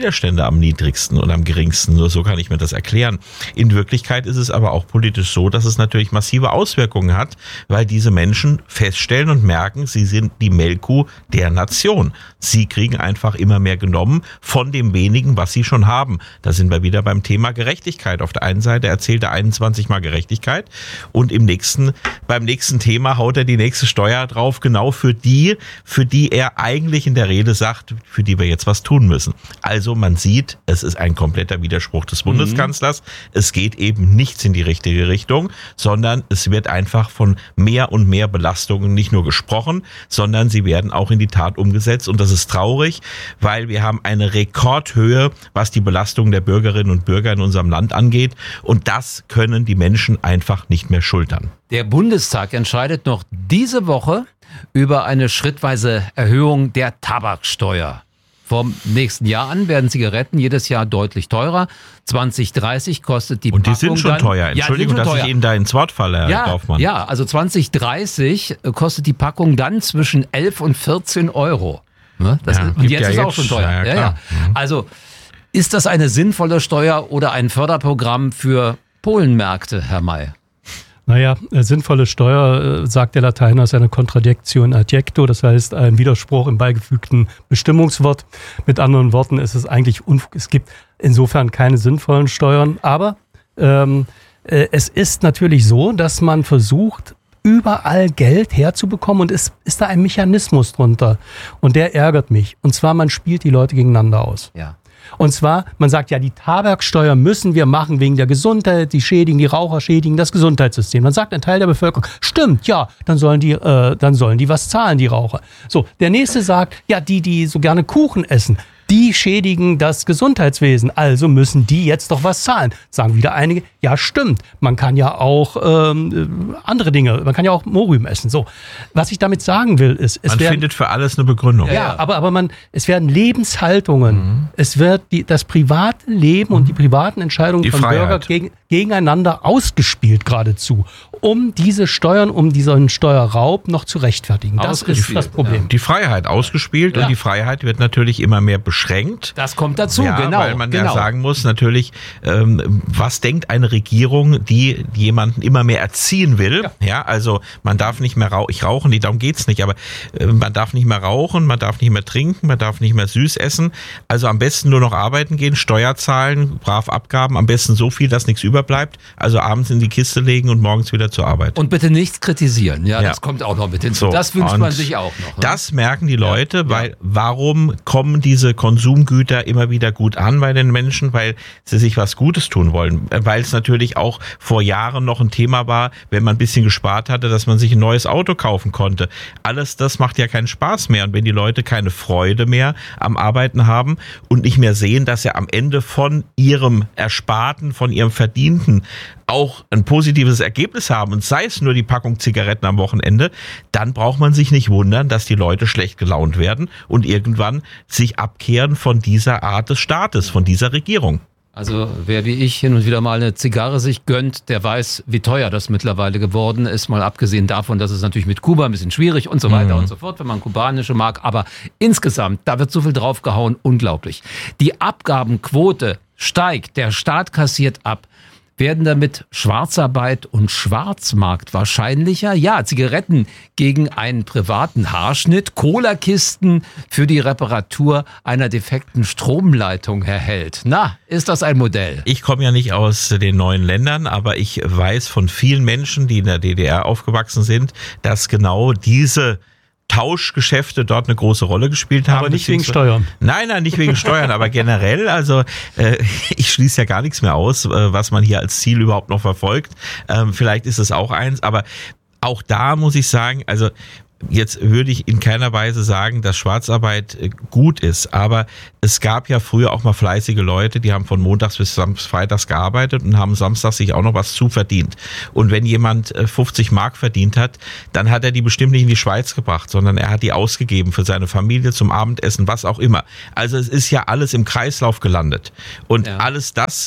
[SPEAKER 4] Widerstände am niedrigsten und am geringsten. Nur so kann ich mir das erklären. In Wirklichkeit ist es aber auch politisch so, dass es natürlich massive Auswirkungen hat, weil diese Menschen feststellen und merken, sie sind die Melkkuh der Nation. Sie kriegen einfach immer mehr genommen von dem wenigen, was sie schon haben. Da sind wir wieder beim Thema Gerechtigkeit. Auf der einen Seite erzählt er einundzwanzig Mal Gerechtigkeit und im nächsten, beim nächsten Thema haut er die nächste Steuer drauf, genau für die, für die er eigentlich in der Rede sagt, für die wir jetzt was tun müssen. Also man sieht, es ist ein kompletter Widerspruch des Bundeskanzlers. Mhm. Es geht eben nichts in die richtige Richtung, sondern es wird einfach von mehr und mehr Belastungen nicht nur gesprochen, sondern sie werden auch in die Tat umgesetzt. Und das ist traurig, weil wir haben eine Rekordhöhe, was die Belastung der Bürgerinnen und Bürger in unserem Land angeht. Und das können die Menschen einfach nicht mehr schultern.
[SPEAKER 2] Der Bundestag entscheidet noch diese Woche über eine schrittweise Erhöhung der Tabaksteuer. Vom nächsten Jahr an werden Zigaretten jedes Jahr deutlich teurer. zwanzig dreißig kostet die Packung.
[SPEAKER 4] Und die sind schon
[SPEAKER 2] dann,
[SPEAKER 4] teuer. Entschuldigung,
[SPEAKER 2] ja, schon
[SPEAKER 4] dass
[SPEAKER 2] teuer.
[SPEAKER 4] ich Ihnen da ins Wort falle, Herr
[SPEAKER 2] ja,
[SPEAKER 4] Dorfmann.
[SPEAKER 2] Ja, also zwanzig dreißig kostet die Packung dann zwischen elf und vierzehn Euro. Ne? Das
[SPEAKER 4] Ja,
[SPEAKER 2] ist, und
[SPEAKER 4] gibt
[SPEAKER 2] jetzt
[SPEAKER 4] ja
[SPEAKER 2] ist es auch
[SPEAKER 4] jetzt,
[SPEAKER 2] schon teuer.
[SPEAKER 4] ja,
[SPEAKER 2] Ja,
[SPEAKER 4] klar.
[SPEAKER 2] ja. Also ist das eine sinnvolle Steuer oder ein Förderprogramm für Polenmärkte, Herr May?
[SPEAKER 3] Naja, äh, sinnvolle Steuer, äh, sagt der Lateiner, ist eine Contradictio in adjecto, das heißt ein Widerspruch im beigefügten Bestimmungswort. Mit anderen Worten ist es eigentlich, unf- es gibt insofern keine sinnvollen Steuern, aber ähm, äh, es ist natürlich so, dass man versucht, überall Geld herzubekommen und es ist da ein Mechanismus drunter und der ärgert mich. Und zwar, man spielt die Leute gegeneinander aus.
[SPEAKER 2] Ja.
[SPEAKER 3] Und zwar, man sagt ja, die Tabaksteuer müssen wir machen wegen der Gesundheit, die schädigen, die Raucher schädigen das Gesundheitssystem. Dann sagt ein Teil der Bevölkerung, stimmt, ja, dann sollen die, äh, dann sollen die was zahlen, die Raucher. So, der nächste sagt, ja, die, die so gerne Kuchen essen, die schädigen das Gesundheitswesen, also müssen die jetzt doch was zahlen. Sagen wieder einige, ja stimmt, man kann ja auch ähm, andere Dinge, man kann ja auch Mohrrüben essen. So, was ich damit sagen will, ist, es
[SPEAKER 4] Man
[SPEAKER 3] werden,
[SPEAKER 4] findet für alles eine Begründung.
[SPEAKER 3] ja, ja, aber, aber man, es werden Lebenshaltungen, mhm. es wird die, das private Leben und die privaten Entscheidungen
[SPEAKER 4] Die
[SPEAKER 3] von
[SPEAKER 4] Freiheit.
[SPEAKER 3] Bürgern gegen, gegeneinander ausgespielt geradezu, um diese Steuern, um diesen Steuerraub noch zu rechtfertigen. Das ist
[SPEAKER 2] Ausgespielt,
[SPEAKER 3] das Problem.
[SPEAKER 2] ja.
[SPEAKER 4] Die Freiheit ausgespielt
[SPEAKER 2] Ja.
[SPEAKER 4] und die Freiheit wird natürlich immer mehr beschränkt.
[SPEAKER 2] Das kommt dazu,
[SPEAKER 4] ja,
[SPEAKER 2] genau.
[SPEAKER 4] weil man
[SPEAKER 2] genau.
[SPEAKER 4] ja sagen muss, natürlich, ähm, was denkt eine Regierung, die jemanden immer mehr erziehen will? Ja, ja also man darf nicht mehr rauchen, ich rauche nicht, darum geht's nicht, aber äh, man darf nicht mehr rauchen, man darf nicht mehr trinken, man darf nicht mehr süß essen. Also am besten nur noch arbeiten gehen, Steuer zahlen, brav Abgaben, am besten so viel, dass nichts überbleibt. Also abends in die Kiste legen und morgens wieder zur Arbeit.
[SPEAKER 2] Und bitte nichts kritisieren, ja,
[SPEAKER 4] Ja.
[SPEAKER 2] das kommt auch noch mit hinzu.
[SPEAKER 4] So,
[SPEAKER 2] Das wünscht
[SPEAKER 4] und
[SPEAKER 2] man sich auch noch. Ne?
[SPEAKER 4] Das merken die Leute,
[SPEAKER 2] Ja.
[SPEAKER 4] weil warum kommen diese Konsumgüter immer wieder gut an bei den Menschen? Weil sie sich was Gutes tun wollen. Weil es natürlich auch vor Jahren noch ein Thema war, wenn man ein bisschen gespart hatte, dass man sich ein neues Auto kaufen konnte. Alles das macht ja keinen Spaß mehr. Und wenn die Leute keine Freude mehr am Arbeiten haben und nicht mehr sehen, dass sie am Ende von ihrem Ersparten, von ihrem Verdienten auch ein positives Ergebnis haben und sei es nur die Packung Zigaretten am Wochenende, dann braucht man sich nicht wundern, dass die Leute schlecht gelaunt werden und irgendwann sich abkehren von dieser Art des Staates, von dieser Regierung.
[SPEAKER 2] Also wer wie ich hin und wieder mal eine Zigarre sich gönnt, der weiß, wie teuer das mittlerweile geworden ist. Mal abgesehen davon, dass es natürlich mit Kuba ein bisschen schwierig und so weiter
[SPEAKER 4] Mhm.
[SPEAKER 2] und so fort, wenn man kubanische mag. Aber insgesamt, da wird so viel draufgehauen, unglaublich. Die Abgabenquote steigt, der Staat kassiert ab. Werden damit Schwarzarbeit und Schwarzmarkt wahrscheinlicher? Ja, Zigaretten gegen einen privaten Haarschnitt, Cola-Kisten für die Reparatur einer defekten Stromleitung, Herr Held. Na, ist das ein Modell?
[SPEAKER 4] Ich komme ja nicht aus den neuen Ländern, aber ich weiß von vielen Menschen, die in der D D R aufgewachsen sind, dass genau diese Tauschgeschäfte dort eine große Rolle gespielt haben.
[SPEAKER 3] Aber nicht wegen Steuern.
[SPEAKER 4] Nein, nein, nicht wegen Steuern, aber generell, also äh, ich schließe ja gar nichts mehr aus, äh, was man hier als Ziel überhaupt noch verfolgt. Ähm, vielleicht ist es auch eins, aber auch da muss ich sagen, also jetzt würde ich in keiner Weise sagen, dass Schwarzarbeit gut ist, aber es gab ja früher auch mal fleißige Leute, die haben von montags bis freitags gearbeitet und haben samstags sich auch noch was zuverdient. Und wenn jemand fünfzig Mark verdient hat, dann hat er die bestimmt nicht in die Schweiz gebracht, sondern er hat die ausgegeben für seine Familie zum Abendessen, was auch immer. Also es ist ja alles im Kreislauf gelandet. Und
[SPEAKER 2] Ja.
[SPEAKER 4] alles das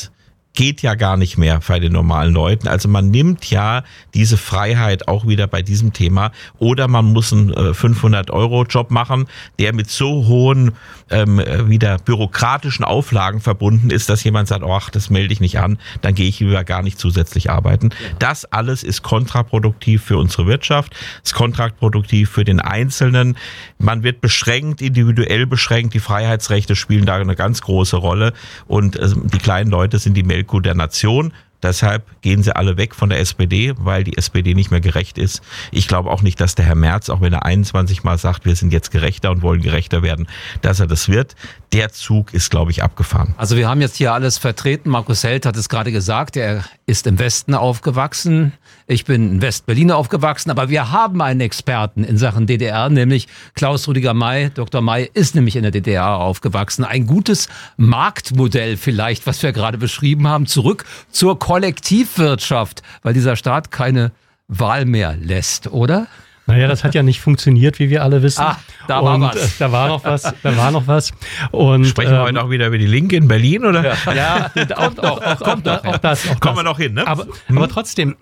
[SPEAKER 4] geht ja gar nicht mehr bei den normalen Leuten. Also man nimmt ja diese Freiheit auch wieder bei diesem Thema. Oder man muss einen fünfhundert-Euro-Job machen, der mit so hohen ähm, wieder bürokratischen Auflagen verbunden ist, dass jemand sagt, ach, das melde ich nicht an, dann gehe ich lieber gar nicht zusätzlich arbeiten. Ja. Das alles ist kontraproduktiv für unsere Wirtschaft, ist kontraproduktiv für den Einzelnen. Man wird beschränkt, individuell beschränkt. Die Freiheitsrechte spielen da eine ganz große Rolle. Und äh, die kleinen Leute sind die Melkkuh der Nation. Deshalb gehen sie alle weg von der S P D, weil die S P D nicht mehr gerecht ist. Ich glaube auch nicht, dass der Herr Merz, auch wenn er einundzwanzig Mal sagt, wir sind jetzt gerechter und wollen gerechter werden, dass er das wird. Der Zug ist, glaube ich, abgefahren.
[SPEAKER 2] Also wir haben jetzt hier alles vertreten. Markus Held hat es gerade gesagt, er ist im Westen aufgewachsen. Ich bin in West-Berlin aufgewachsen, aber wir haben einen Experten in Sachen D D R, nämlich Klaus Rüdiger May. Doktor May ist nämlich in der D D R aufgewachsen. Ein gutes Marktmodell vielleicht, was wir gerade beschrieben haben, zurück zur Kollektivwirtschaft, weil dieser Staat keine Wahl mehr lässt, oder?
[SPEAKER 3] Naja, das hat ja nicht funktioniert, wie wir alle wissen.
[SPEAKER 2] Ah, da war
[SPEAKER 3] und,
[SPEAKER 2] was.
[SPEAKER 3] Äh, da war noch was. Da war noch was. Und,
[SPEAKER 4] sprechen wir ähm, heute auch wieder über die Linke in Berlin, oder?
[SPEAKER 3] Ja, ja auch, auch, auch, kommt auch, auch das. Auch
[SPEAKER 4] Kommen
[SPEAKER 3] das.
[SPEAKER 4] wir noch hin, ne?
[SPEAKER 3] Aber,
[SPEAKER 4] hm.
[SPEAKER 3] aber trotzdem,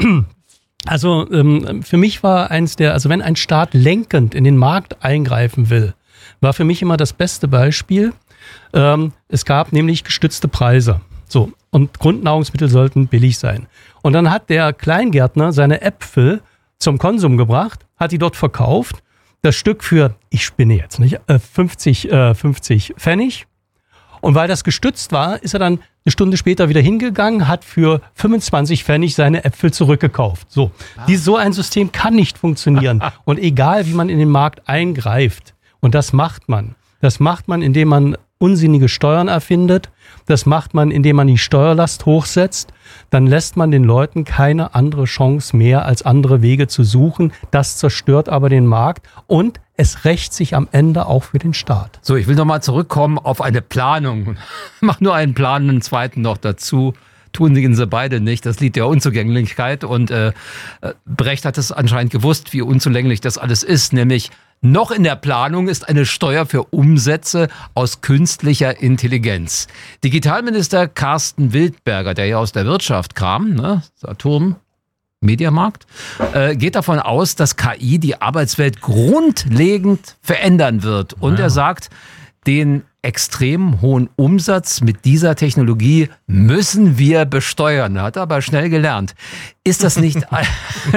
[SPEAKER 3] also ähm, für mich war eins der, also wenn ein Staat lenkend in den Markt eingreifen will, war für mich immer das beste Beispiel. Ähm, es gab nämlich gestützte Preise. So. Und Grundnahrungsmittel sollten billig sein. Und dann hat der Kleingärtner seine Äpfel zum Konsum gebracht, hat die dort verkauft, das Stück für, ich spinne jetzt nicht, fünfzig, fünfzig Pfennig. Und weil das gestützt war, ist er dann eine Stunde später wieder hingegangen, hat für fünfundzwanzig Pfennig seine Äpfel zurückgekauft. So, ah. Dies, so ein System kann nicht funktionieren. Und egal, wie man in den Markt eingreift, und das macht man, das macht man, indem man unsinnige Steuern erfindet, das macht man, indem man die Steuerlast hochsetzt, dann lässt man den Leuten keine andere Chance mehr, als andere Wege zu suchen. Das zerstört aber den Markt und es rächt sich am Ende auch für den Staat.
[SPEAKER 2] So, ich will nochmal zurückkommen auf eine Planung. Mach nur einen Plan, einen zweiten noch dazu. Tun sie beide nicht. Das Lied der Unzugänglichkeit. Und äh, Brecht hat es anscheinend gewusst, wie unzulänglich das alles ist. Nämlich noch in der Planung ist eine Steuer für Umsätze aus künstlicher Intelligenz. Digitalminister Carsten Wildberger, der ja aus der Wirtschaft kam, ne, Saturn, Mediamarkt, äh, geht davon aus, dass K I die Arbeitswelt grundlegend verändern wird. Und ja. er sagt, den extrem hohen Umsatz mit dieser Technologie müssen wir besteuern. Hat er aber schnell gelernt. Ist das nicht ein,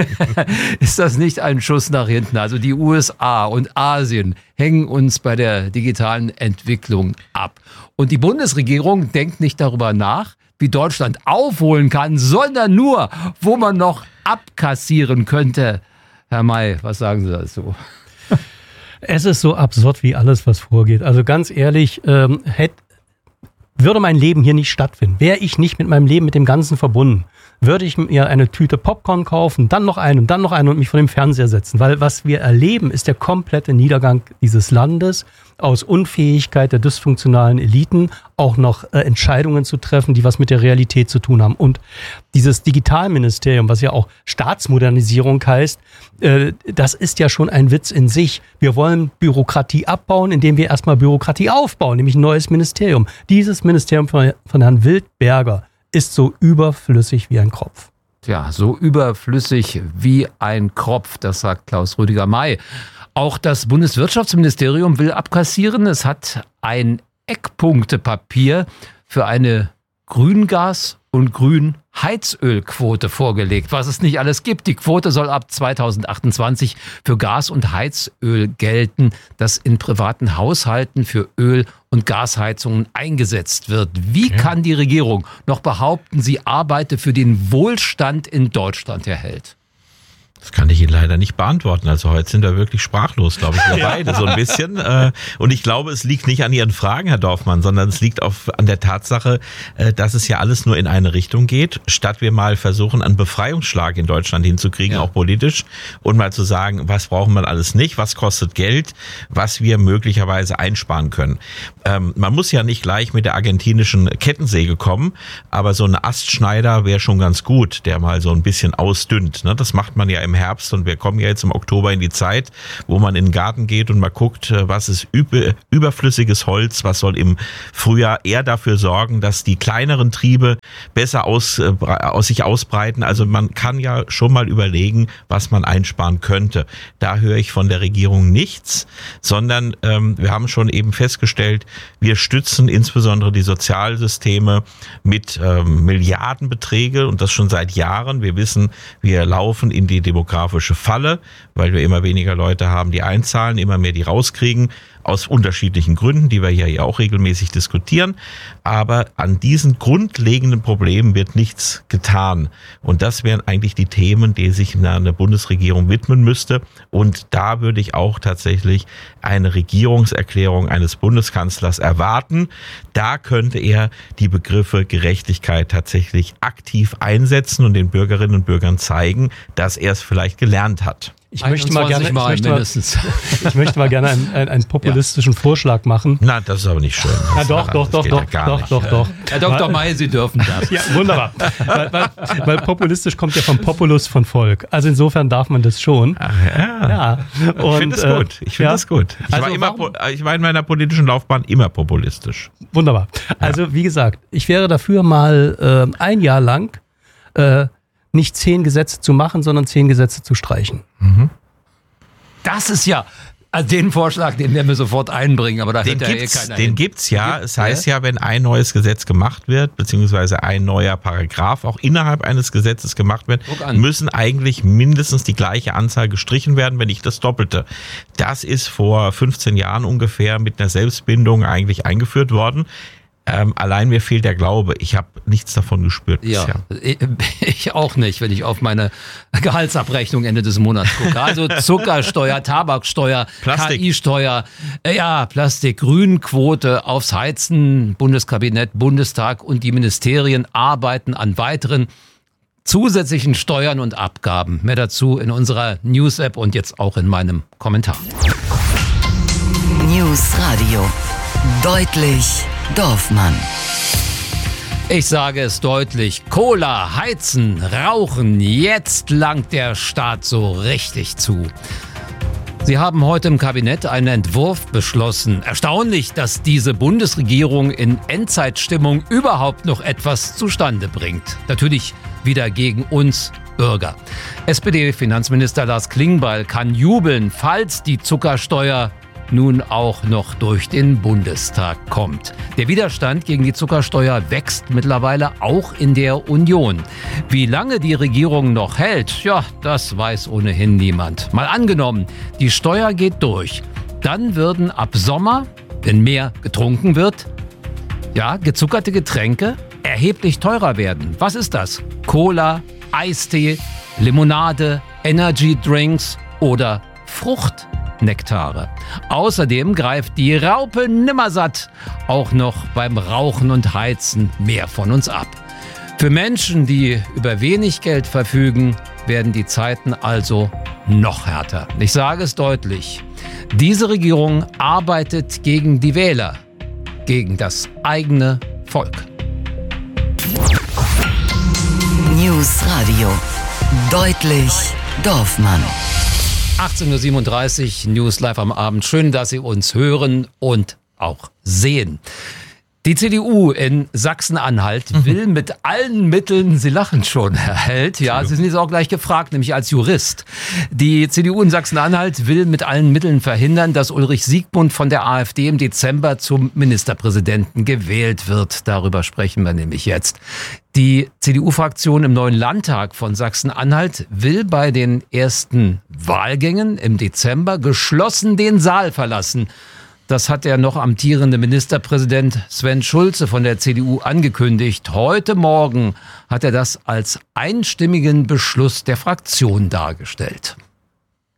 [SPEAKER 2] ist das nicht ein Schuss nach hinten? Also die U S A und Asien hängen uns bei der digitalen Entwicklung ab. Und die Bundesregierung denkt nicht darüber nach, wie Deutschland aufholen kann, sondern nur, wo man noch abkassieren könnte. Herr May, was sagen Sie dazu?
[SPEAKER 3] Es ist so absurd wie alles, was vorgeht. Also ganz ehrlich, ähm, hätte, würde mein Leben hier nicht stattfinden, wäre ich nicht mit meinem Leben mit dem Ganzen verbunden, würde ich mir eine Tüte Popcorn kaufen, dann noch einen und dann noch einen und mich vor dem Fernseher setzen. Weil was wir erleben, ist der komplette Niedergang dieses Landes aus Unfähigkeit der dysfunktionalen Eliten, auch noch äh, Entscheidungen zu treffen, die was mit der Realität zu tun haben. Und dieses Digitalministerium, was ja auch Staatsmodernisierung heißt, äh, das ist ja schon ein Witz in sich. Wir wollen Bürokratie abbauen, indem wir erstmal Bürokratie aufbauen, nämlich ein neues Ministerium. Dieses Ministerium von, von Herrn Wildberger ist so überflüssig wie ein Kropf.
[SPEAKER 2] Ja, so überflüssig wie ein Kropf, das sagt Klaus Rüdiger May. Auch das Bundeswirtschaftsministerium will abkassieren. Es hat ein Eckpunktepapier für eine Grüngas- und Grünheizölquote vorgelegt, was es nicht alles gibt. Die Quote soll ab zweitausendachtundzwanzig für Gas und Heizöl gelten, das in privaten Haushalten für Öl- und Gasheizungen eingesetzt wird. Wie okay. kann die Regierung noch behaupten, sie arbeite für den Wohlstand in Deutschland, Herr Held?
[SPEAKER 4] Das kann ich Ihnen leider nicht beantworten. Also heute sind wir wirklich sprachlos, glaube ich, wir beide so ein bisschen. Und ich glaube, es liegt nicht an Ihren Fragen, Herr Dorfmann, sondern es liegt auf, an der Tatsache, dass es ja alles nur in eine Richtung geht, statt wir mal versuchen, einen Befreiungsschlag in Deutschland hinzukriegen, ja. auch politisch, und mal zu sagen, was brauchen wir alles nicht, was kostet Geld, was wir möglicherweise einsparen können. Ähm, man muss ja nicht gleich mit der argentinischen Kettensäge kommen, aber so ein Astschneider wäre schon ganz gut, der mal so ein bisschen ausdünnt. Ne? Das macht man ja im im Herbst und wir kommen ja jetzt im Oktober in die Zeit, wo man in den Garten geht und mal guckt, was ist über, überflüssiges Holz, was soll im Frühjahr eher dafür sorgen, dass die kleineren Triebe besser aus, äh, aus sich ausbreiten. Also man kann ja schon mal überlegen, was man einsparen könnte. Da höre ich von der Regierung nichts, sondern ähm, wir haben schon eben festgestellt, wir stützen insbesondere die Sozialsysteme mit ähm, Milliardenbeträge und das schon seit Jahren. Wir wissen, wir laufen in die demografische Falle, weil wir immer weniger Leute haben, die einzahlen, immer mehr die rauskriegen, aus unterschiedlichen Gründen, die wir ja hier auch regelmäßig diskutieren. Aber an diesen grundlegenden Problemen wird nichts getan. Und das wären eigentlich die Themen, die sich eine Bundesregierung widmen müsste. Und da würde ich auch tatsächlich eine Regierungserklärung eines Bundeskanzlers erwarten. Da könnte er die Begriffe Gerechtigkeit tatsächlich aktiv einsetzen und den Bürgerinnen und Bürgern zeigen, dass er es vielleicht gelernt hat.
[SPEAKER 3] Ich möchte mal gerne, ich
[SPEAKER 2] Mal
[SPEAKER 3] möchte mal, ich möchte mal gerne einen, einen, einen populistischen ja. Vorschlag machen.
[SPEAKER 4] Na, das ist aber nicht schön.
[SPEAKER 3] Ja, doch, doch, doch, doch,
[SPEAKER 4] ja
[SPEAKER 3] doch, doch, doch.
[SPEAKER 2] Herr Doktor May, Sie dürfen das.
[SPEAKER 3] Ja, wunderbar. weil, weil, weil populistisch kommt ja vom Populus von Volk. Also insofern darf man das schon.
[SPEAKER 4] Ach ja.
[SPEAKER 3] ja. Und,
[SPEAKER 4] ich finde es
[SPEAKER 3] äh,
[SPEAKER 4] gut. Ich finde
[SPEAKER 3] ja.
[SPEAKER 4] das gut. Ich,
[SPEAKER 3] also
[SPEAKER 4] war immer,
[SPEAKER 3] warum?
[SPEAKER 4] ich war in meiner politischen Laufbahn immer populistisch.
[SPEAKER 3] Wunderbar. Also wie gesagt, ich wäre dafür mal äh, ein Jahr lang äh, nicht zehn Gesetze zu machen, sondern zehn Gesetze zu streichen.
[SPEAKER 4] Mhm.
[SPEAKER 2] Das ist ja, also den Vorschlag, den werden wir sofort einbringen, aber da
[SPEAKER 4] den
[SPEAKER 2] hört ja
[SPEAKER 4] gibt's,
[SPEAKER 2] eh keiner
[SPEAKER 4] Den
[SPEAKER 2] hin.
[SPEAKER 4] gibt's ja.
[SPEAKER 2] Den
[SPEAKER 4] Es heißt ja, wenn ein neues Gesetz gemacht wird, beziehungsweise ein neuer Paragraph auch innerhalb eines Gesetzes gemacht wird, müssen eigentlich mindestens die gleiche Anzahl gestrichen werden, wenn nicht das Doppelte. Das ist vor fünfzehn Jahren ungefähr mit einer Selbstbindung eigentlich eingeführt worden. Ähm, allein mir fehlt der Glaube. Ich habe nichts davon gespürt
[SPEAKER 2] Ja,
[SPEAKER 4] bisher.
[SPEAKER 2] ich auch nicht, wenn ich auf meine Gehaltsabrechnung Ende des Monats gucke. Also Zuckersteuer, Tabaksteuer,
[SPEAKER 4] Plastik.
[SPEAKER 2] K I-Steuer, äh, ja, Plastik, Grünquote aufs Heizen, Bundeskabinett, Bundestag und die Ministerien arbeiten an weiteren zusätzlichen Steuern und Abgaben. Mehr dazu in unserer News-App und jetzt auch in meinem Kommentar.
[SPEAKER 1] News Radio. Deutlich Dorfmann.
[SPEAKER 2] Ich sage es deutlich, Cola, Heizen, Rauchen, jetzt langt der Staat so richtig zu. Sie haben heute im Kabinett einen Entwurf beschlossen. Erstaunlich, dass diese Bundesregierung in Endzeitstimmung überhaupt noch etwas zustande bringt. Natürlich wieder gegen uns Bürger. S P D-Finanzminister Lars Klingbeil kann jubeln, falls die Zuckersteuer nun auch noch durch den Bundestag kommt. Der Widerstand gegen die Zuckersteuer wächst mittlerweile auch in der Union. Wie lange die Regierung noch hält, ja, das weiß ohnehin niemand. Mal angenommen, die Steuer geht durch. Dann würden ab Sommer, wenn mehr getrunken wird, ja, gezuckerte Getränke erheblich teurer werden. Was ist das? Cola, Eistee, Limonade, Energy Drinks oder Frucht? Nektare. Außerdem greift die Raupe nimmersatt auch noch beim Rauchen und Heizen mehr von uns ab. Für Menschen, die über wenig Geld verfügen, werden die Zeiten also noch härter. Ich sage es deutlich. Diese Regierung arbeitet gegen die Wähler, gegen das eigene Volk.
[SPEAKER 1] News Radio. Deutlich Dorfmann.
[SPEAKER 2] achtzehn Uhr siebenunddreißig, News live am Abend. Schön, dass Sie uns hören und auch sehen. Die C D U in Sachsen-Anhalt will mit allen Mitteln, Sie lachen schon, Herr Held, ja, Sie sind jetzt auch gleich gefragt, nämlich als Jurist. Die C D U in Sachsen-Anhalt will mit allen Mitteln verhindern, dass Ulrich Siegmund von der AfD im Dezember zum Ministerpräsidenten gewählt wird. Darüber sprechen wir nämlich jetzt. Die C D U-Fraktion im neuen Landtag von Sachsen-Anhalt will bei den ersten Wahlgängen im Dezember geschlossen den Saal verlassen. Das hat der noch amtierende Ministerpräsident Sven Schulze von der C D U angekündigt. Heute Morgen hat er das als einstimmigen Beschluss der Fraktion dargestellt.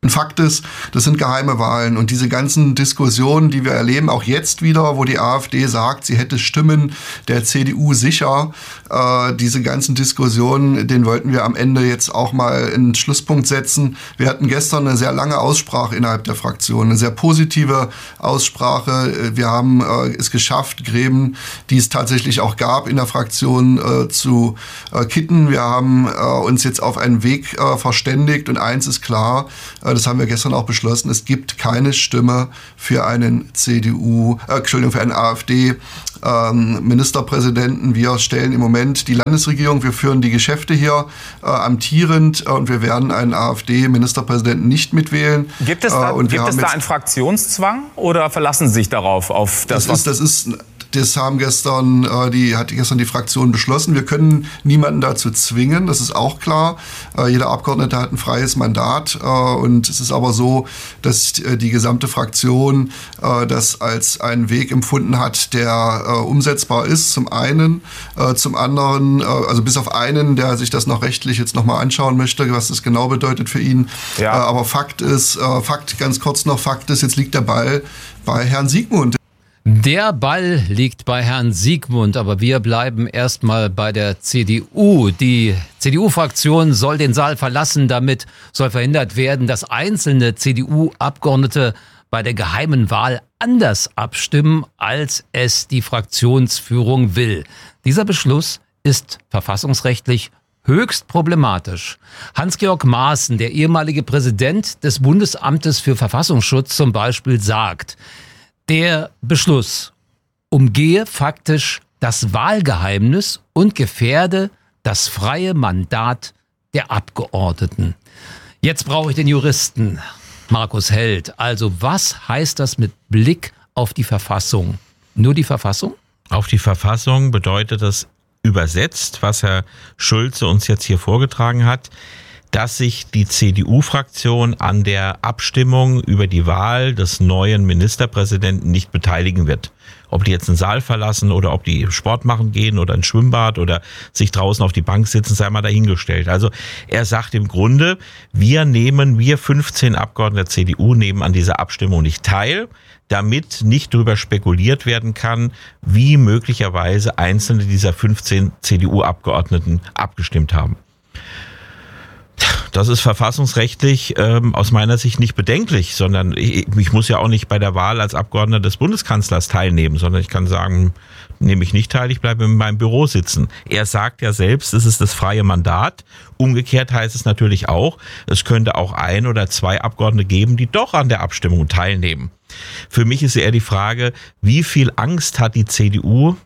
[SPEAKER 7] Fakt ist, das sind geheime Wahlen und diese ganzen Diskussionen, die wir erleben, auch jetzt wieder, wo die AfD sagt, sie hätte Stimmen der C D U sicher, äh, diese ganzen Diskussionen, den wollten wir am Ende jetzt auch mal einen Schlusspunkt setzen. Wir hatten gestern eine sehr lange Aussprache innerhalb der Fraktion, eine sehr positive Aussprache. Wir haben äh, es geschafft, Gräben, die es tatsächlich auch gab in der Fraktion, äh, zu äh, kitten. Wir haben äh, uns jetzt auf einen Weg äh, verständigt und eins ist klar, äh, das haben wir gestern auch beschlossen, es gibt keine Stimme für einen C D U, äh, Entschuldigung, für einen AfD ähm, Ministerpräsidenten. Wir stellen im Moment die Landesregierung, wir führen die Geschäfte hier äh, amtierend äh, und wir werden einen AfD-Ministerpräsidenten nicht mitwählen.
[SPEAKER 8] Gibt es da,
[SPEAKER 7] äh, und
[SPEAKER 8] gibt es da einen Fraktionszwang oder verlassen Sie sich darauf auf das,
[SPEAKER 7] das
[SPEAKER 8] was...
[SPEAKER 7] Ist, das ist Das haben gestern, äh, die hat gestern die Fraktion beschlossen. Wir können niemanden dazu zwingen, das ist auch klar. Äh, jeder Abgeordnete hat ein freies Mandat äh, und es ist aber so, dass äh, die gesamte Fraktion äh, das als einen Weg empfunden hat, der äh, umsetzbar ist. Zum einen, äh, zum anderen, äh, also bis auf einen, der sich das noch rechtlich jetzt nochmal anschauen möchte, was das genau bedeutet für ihn. Ja. Äh, aber Fakt ist, äh, Fakt, ganz kurz noch, Fakt ist, jetzt liegt der Ball bei Herrn Siegmund.
[SPEAKER 2] Der Ball liegt bei Herrn Siegmund, aber wir bleiben erstmal bei der C D U. Die C D U-Fraktion soll den Saal verlassen, damit soll verhindert werden, dass einzelne C D U-Abgeordnete bei der geheimen Wahl anders abstimmen, als es die Fraktionsführung will. Dieser Beschluss ist verfassungsrechtlich höchst problematisch. Hans-Georg Maaßen, der ehemalige Präsident des Bundesamtes für Verfassungsschutz zum Beispiel, sagt, der Beschluss umgehe faktisch das Wahlgeheimnis und gefährde das freie Mandat der Abgeordneten. Jetzt brauche ich den Juristen Markus Held. Also was heißt das mit Blick auf die Verfassung? Nur die Verfassung?
[SPEAKER 4] Auf die Verfassung bedeutet das übersetzt, was Herr Schulze uns jetzt hier vorgetragen hat, dass sich die C D U-Fraktion an der Abstimmung über die Wahl des neuen Ministerpräsidenten nicht beteiligen wird. Ob die jetzt einen Saal verlassen oder ob die Sport machen gehen oder ein Schwimmbad oder sich draußen auf die Bank sitzen, sei mal dahingestellt. Also er sagt im Grunde, wir nehmen, wir fünfzehn Abgeordnete der C D U nehmen an dieser Abstimmung nicht teil, damit nicht darüber spekuliert werden kann, wie möglicherweise einzelne dieser fünfzehn C D U-Abgeordneten abgestimmt haben. Das ist verfassungsrechtlich ähm, aus meiner Sicht nicht bedenklich, sondern ich, ich muss ja auch nicht bei der Wahl als Abgeordneter des Bundeskanzlers teilnehmen, sondern ich kann sagen, nehme ich nicht teil, ich bleibe in meinem Büro sitzen. Er sagt ja selbst, es ist das freie Mandat. Umgekehrt heißt es natürlich auch, es könnte auch ein oder zwei Abgeordnete geben, die doch an der Abstimmung teilnehmen. Für mich ist eher die Frage, wie viel Angst hat die C D U,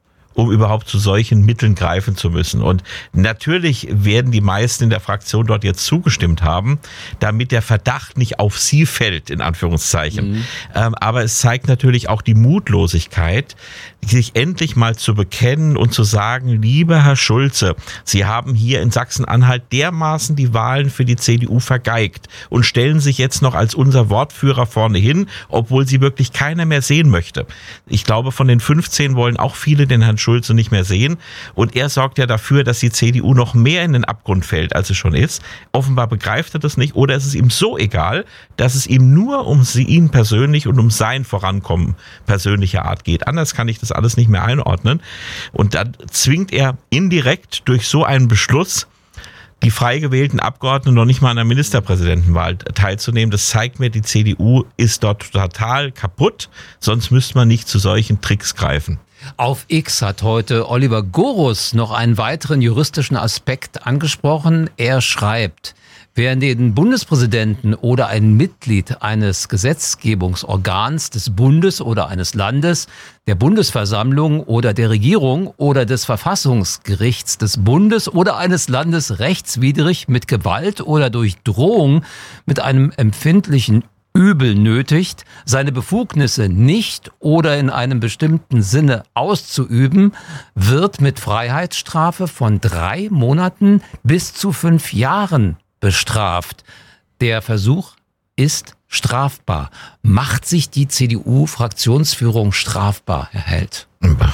[SPEAKER 4] um überhaupt zu solchen Mitteln greifen zu müssen. Und natürlich werden die meisten in der Fraktion dort jetzt zugestimmt haben, damit der Verdacht nicht auf sie fällt, in Anführungszeichen. Mhm. Ähm, aber es zeigt natürlich auch die Mutlosigkeit, sich endlich mal zu bekennen und zu sagen, lieber Herr Schulze, Sie haben hier in Sachsen-Anhalt dermaßen die Wahlen für die C D U vergeigt und stellen sich jetzt noch als unser Wortführer vorne hin, obwohl Sie wirklich keiner mehr sehen möchte. Ich glaube, von den fünfzehn wollen auch viele den Herrn Schulze nicht mehr sehen. Und er sorgt ja dafür, dass die C D U noch mehr in den Abgrund fällt, als es schon ist. Offenbar begreift er das nicht oder ist es ihm so egal, dass es ihm nur um sie, ihn persönlich und um sein Vorankommen persönlicher Art geht. Anders kann ich das alles nicht mehr einordnen. Und dann zwingt er indirekt durch so einen Beschluss die frei gewählten Abgeordneten noch nicht mal an der Ministerpräsidentenwahl teilzunehmen. Das zeigt mir, die C D U ist dort total kaputt. Sonst müsste man nicht zu solchen Tricks greifen.
[SPEAKER 2] Auf X hat heute Oliver Gorus noch einen weiteren juristischen Aspekt angesprochen. Er schreibt, wer den Bundespräsidenten oder ein Mitglied eines Gesetzgebungsorgans des Bundes oder eines Landes, der Bundesversammlung oder der Regierung oder des Verfassungsgerichts des Bundes oder eines Landes rechtswidrig mit Gewalt oder durch Drohung mit einem empfindlichen Übel nötigt, seine Befugnisse nicht oder in einem bestimmten Sinne auszuüben, wird mit Freiheitsstrafe von drei Monaten bis zu fünf Jahren bestraft. Der Versuch ist strafbar. Macht sich die C D U-Fraktionsführung strafbar, Herr Held?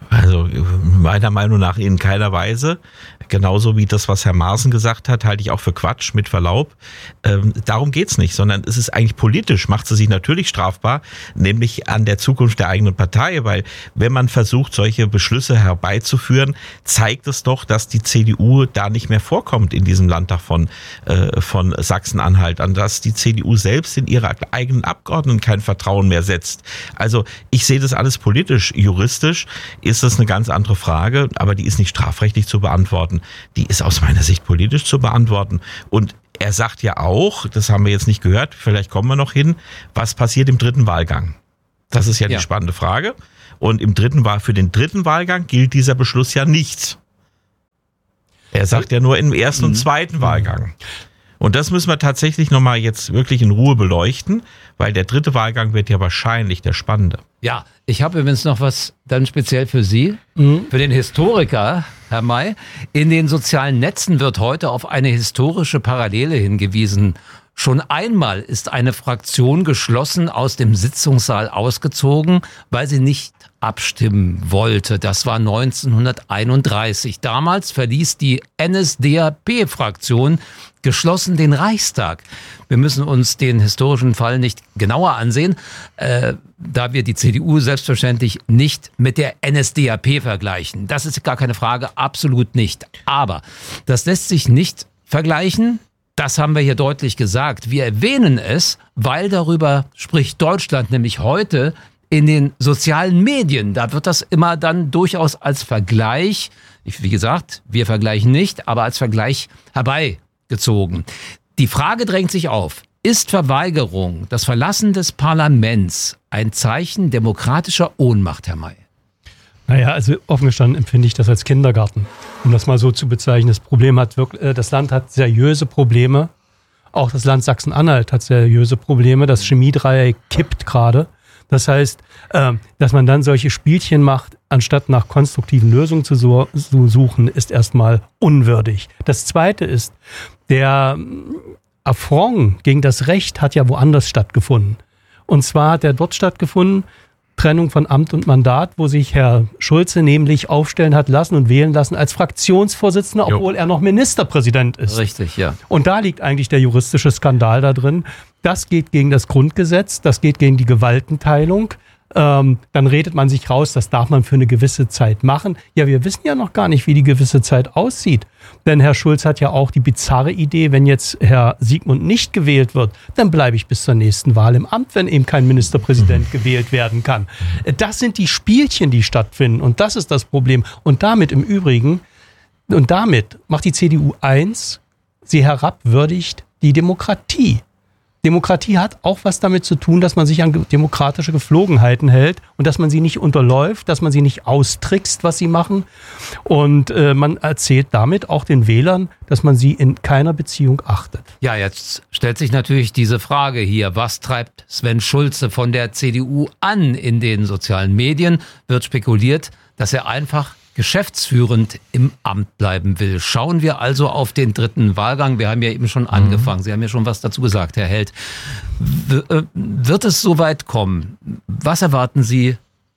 [SPEAKER 4] Also meiner Meinung nach in keiner Weise. Genauso wie das, was Herr Maaßen gesagt hat, halte ich auch für Quatsch, mit Verlaub. Ähm, darum geht's nicht, sondern es ist eigentlich politisch, macht sie sich natürlich strafbar, nämlich an der Zukunft der eigenen Partei, weil wenn man versucht, solche Beschlüsse herbeizuführen, zeigt es doch, dass die C D U da nicht mehr vorkommt in diesem Landtag von, äh, von Sachsen-Anhalt, an das die C D U selbst in ihre eigenen Abgeordneten kein Vertrauen mehr setzt. Also ich sehe das alles politisch, juristisch ist das eine ganz andere Frage, aber die ist nicht strafrechtlich zu beantworten. Die ist aus meiner Sicht politisch zu beantworten. Und er sagt ja auch, das haben wir jetzt nicht gehört, vielleicht kommen wir noch hin, was passiert im dritten Wahlgang? Das ist ja die ja. spannende Frage. Und im dritten Wahl, für den dritten Wahlgang gilt dieser Beschluss ja nicht. Er sagt ja nur im ersten mhm. und zweiten Wahlgang. Und das müssen wir tatsächlich nochmal jetzt wirklich in Ruhe beleuchten, weil der dritte Wahlgang wird ja wahrscheinlich der spannende.
[SPEAKER 2] Ja, ich habe übrigens noch was dann speziell für Sie, mhm. für den Historiker, Herr May. In den sozialen Netzen wird heute auf eine historische Parallele hingewiesen. Schon einmal ist eine Fraktion geschlossen aus dem Sitzungssaal ausgezogen, weil sie nicht abstimmen wollte. Das war neunzehnhunderteinunddreißig. Damals verließ die N S D A P-Fraktion geschlossen den Reichstag. Wir müssen uns den historischen Fall nicht genauer ansehen, äh, da wir die C D U selbstverständlich nicht mit der N S D A P vergleichen. Das ist gar keine Frage, absolut nicht. Aber das lässt sich nicht vergleichen. Das haben wir hier deutlich gesagt. Wir erwähnen es, weil darüber spricht Deutschland nämlich heute in den sozialen Medien. Da wird das immer dann durchaus als Vergleich, wie gesagt, wir vergleichen nicht, aber als Vergleich herbeigezogen. Die Frage drängt sich auf, ist Verweigerung, das Verlassen des Parlaments ein Zeichen demokratischer Ohnmacht, Herr May?
[SPEAKER 3] Naja, also offen gestanden empfinde ich das als Kindergarten, um das mal so zu bezeichnen. Das Problem hat wirklich, das Land hat seriöse Probleme. Auch das Land Sachsen-Anhalt hat seriöse Probleme. Das Chemiedreieck kippt gerade. Das heißt, dass man dann solche Spielchen macht, anstatt nach konstruktiven Lösungen zu suchen, ist erstmal unwürdig. Das Zweite ist, der Affront gegen das Recht hat ja woanders stattgefunden. Und zwar hat er dort stattgefunden, Trennung von Amt und Mandat, wo sich Herr Schulze nämlich aufstellen hat lassen und wählen lassen als Fraktionsvorsitzender, obwohl jo. er noch Ministerpräsident ist.
[SPEAKER 2] Richtig, ja.
[SPEAKER 3] Und da liegt eigentlich der juristische Skandal da drin. Das geht gegen das Grundgesetz, das geht gegen die Gewaltenteilung. Ähm, dann redet man sich raus, das darf man für eine gewisse Zeit machen. Ja, wir wissen ja noch gar nicht, wie die gewisse Zeit aussieht. Denn Herr Schulz hat ja auch die bizarre Idee, wenn jetzt Herr Siegmund nicht gewählt wird, dann bleibe ich bis zur nächsten Wahl im Amt, wenn eben kein Ministerpräsident mhm. gewählt werden kann. Das sind die Spielchen, die stattfinden. Und das ist das Problem. Und damit im Übrigen, und damit macht die C D U eins, sie herabwürdigt die Demokratie. Demokratie hat auch was damit zu tun, dass man sich an demokratische Geflogenheiten hält und dass man sie nicht unterläuft, dass man sie nicht austrickst, was sie machen. Und äh, man erzählt damit auch den Wählern, dass man sie in keiner Beziehung achtet.
[SPEAKER 2] Ja, jetzt stellt sich natürlich diese Frage hier. Was treibt Sven Schulze von der C D U an in den sozialen Medien? Wird spekuliert, dass er einfach geschäftsführend im Amt bleiben will. Schauen wir also auf den dritten Wahlgang. Wir haben ja eben schon angefangen. Sie haben ja schon was dazu gesagt, Herr Held. W- wird es soweit kommen? Was erwarten Sie?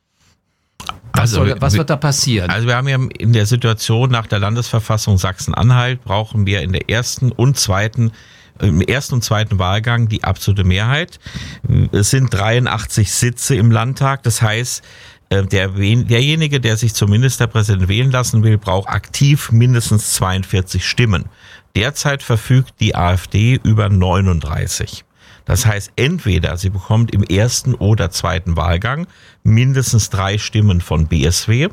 [SPEAKER 2] Was,
[SPEAKER 4] also,
[SPEAKER 2] soll, was wird da passieren?
[SPEAKER 4] Also wir haben ja in der Situation nach der Landesverfassung Sachsen-Anhalt brauchen wir in der ersten und zweiten im ersten und zweiten Wahlgang die absolute Mehrheit. Es sind dreiundachtzig Sitze im Landtag. Das heißt, Der, derjenige, der sich zum Ministerpräsident wählen lassen will, braucht aktiv mindestens zweiundvierzig Stimmen. Derzeit verfügt die AfD über neununddreißig. Das heißt, entweder sie bekommt im ersten oder zweiten Wahlgang mindestens drei Stimmen von B S W,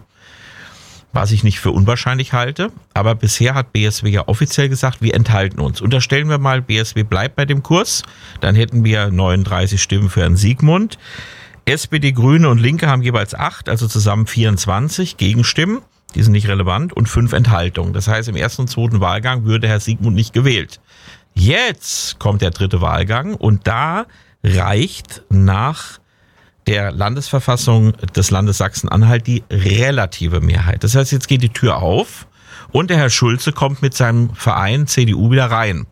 [SPEAKER 4] was ich nicht für unwahrscheinlich halte. Aber bisher hat B S W ja offiziell gesagt, wir enthalten uns. Unterstellen wir mal, B S W bleibt bei dem Kurs, dann hätten wir neununddreißig Stimmen für Herrn Siegmund. S P D, Grüne und Linke haben jeweils acht, also zusammen vierundzwanzig Gegenstimmen, die sind nicht relevant, und fünf Enthaltungen. Das heißt, im ersten und zweiten Wahlgang würde Herr Siegmund nicht gewählt. Jetzt kommt der dritte Wahlgang und da reicht nach der Landesverfassung des Landes Sachsen-Anhalt die relative Mehrheit. Das heißt, jetzt geht die Tür auf und der Herr Schulze kommt mit seinem Verein C D U wieder rein.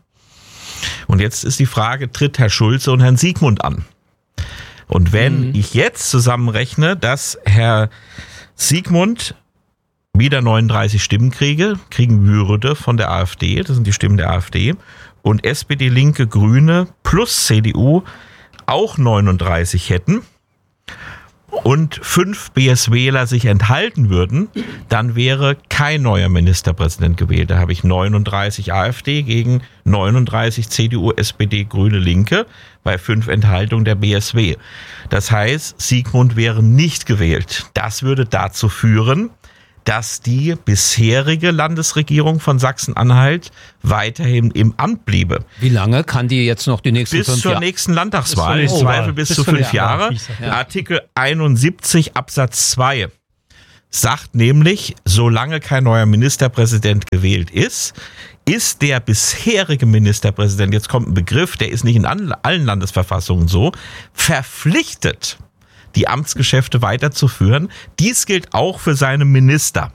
[SPEAKER 4] Und jetzt ist die Frage, tritt Herr Schulze und Herrn Siegmund an? Und wenn mhm. ich jetzt zusammenrechne, dass Herr Sigmund wieder neununddreißig Stimmen kriege, kriegen würde von der AfD, das sind die Stimmen der AfD, und S P D, Linke, Grüne plus C D U auch neununddreißig hätten und fünf B S-Wähler sich enthalten würden, dann wäre kein neuer Ministerpräsident gewählt. Da habe ich neununddreißig AfD gegen neununddreißig C D U, S P D, Grüne, Linke bei fünf Enthaltungen der B S W. Das heißt, Sigmund wäre nicht gewählt. Das würde dazu führen, dass die bisherige Landesregierung von Sachsen-Anhalt weiterhin im Amt bliebe.
[SPEAKER 2] Wie lange kann die jetzt noch die nächsten
[SPEAKER 4] bis
[SPEAKER 2] fünf
[SPEAKER 4] zur
[SPEAKER 2] Jahre?
[SPEAKER 4] nächsten Landtagswahl, im
[SPEAKER 3] Bis zur
[SPEAKER 4] Zweifel bis,
[SPEAKER 3] bis
[SPEAKER 4] zu
[SPEAKER 3] zur
[SPEAKER 4] fünf
[SPEAKER 3] Jahre.
[SPEAKER 4] Jahre.
[SPEAKER 2] Ja.
[SPEAKER 4] Artikel einundsiebzig Absatz zwei sagt nämlich, solange kein neuer Ministerpräsident gewählt ist, ist der bisherige Ministerpräsident, jetzt kommt ein Begriff, der ist nicht in allen Landesverfassungen so, verpflichtet, die Amtsgeschäfte weiterzuführen. Dies gilt auch für seine Minister.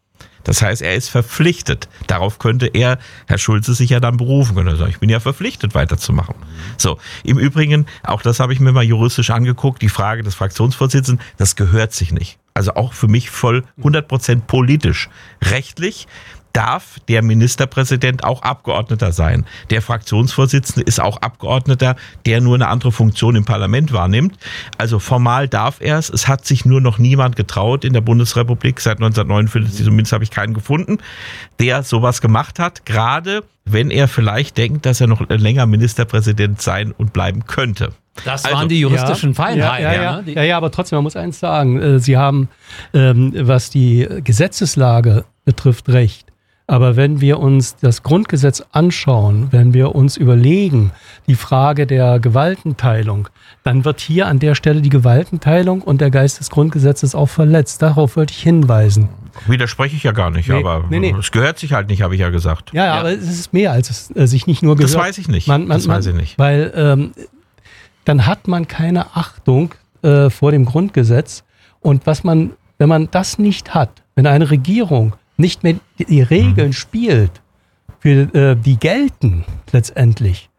[SPEAKER 4] Das heißt, er ist verpflichtet. Darauf könnte er, Herr Schulze, sich ja dann berufen können. Er sagt, ich bin ja verpflichtet, weiterzumachen. So, im Übrigen, auch das habe ich mir mal juristisch angeguckt, die Frage des Fraktionsvorsitzenden, das gehört sich nicht. Also auch für mich voll hundert Prozent politisch. Rechtlich darf der Ministerpräsident auch Abgeordneter sein. Der Fraktionsvorsitzende ist auch Abgeordneter, der nur eine andere Funktion im Parlament wahrnimmt. Also formal darf er es. Es hat sich nur noch niemand getraut in der Bundesrepublik, seit neunzehnhundertneunundvierzig, zumindest habe ich keinen gefunden, der sowas gemacht hat, gerade wenn er vielleicht denkt, dass er noch länger Ministerpräsident sein und bleiben könnte.
[SPEAKER 2] Das
[SPEAKER 4] Also,
[SPEAKER 2] waren die juristischen
[SPEAKER 3] ja,
[SPEAKER 2] Feinheiten.
[SPEAKER 3] Ja, ja, ja.
[SPEAKER 2] ne? Die-
[SPEAKER 3] ja, ja, aber trotzdem, man muss eins sagen. äh, Sie haben, ähm, was die Gesetzeslage betrifft, recht. Aber wenn wir uns das Grundgesetz anschauen, wenn wir uns überlegen, die Frage der Gewaltenteilung, dann wird hier an der Stelle die Gewaltenteilung und der Geist des Grundgesetzes auch verletzt. Darauf wollte ich hinweisen.
[SPEAKER 4] Widerspreche ich ja gar nicht,
[SPEAKER 3] Nee,
[SPEAKER 4] aber
[SPEAKER 3] nee, nee.
[SPEAKER 4] es gehört sich halt nicht, habe ich ja gesagt.
[SPEAKER 3] Ja, ja, aber es ist mehr, als es äh, sich nicht nur gehört.
[SPEAKER 4] Das weiß ich nicht.
[SPEAKER 3] Man, man,
[SPEAKER 4] das weiß ich nicht.
[SPEAKER 3] Weil ähm, dann hat man keine Achtung äh, vor dem Grundgesetz. Und was man, wenn man das nicht hat, wenn eine Regierung nicht mehr die, die Regeln spielt, für äh, die gelten letztendlich,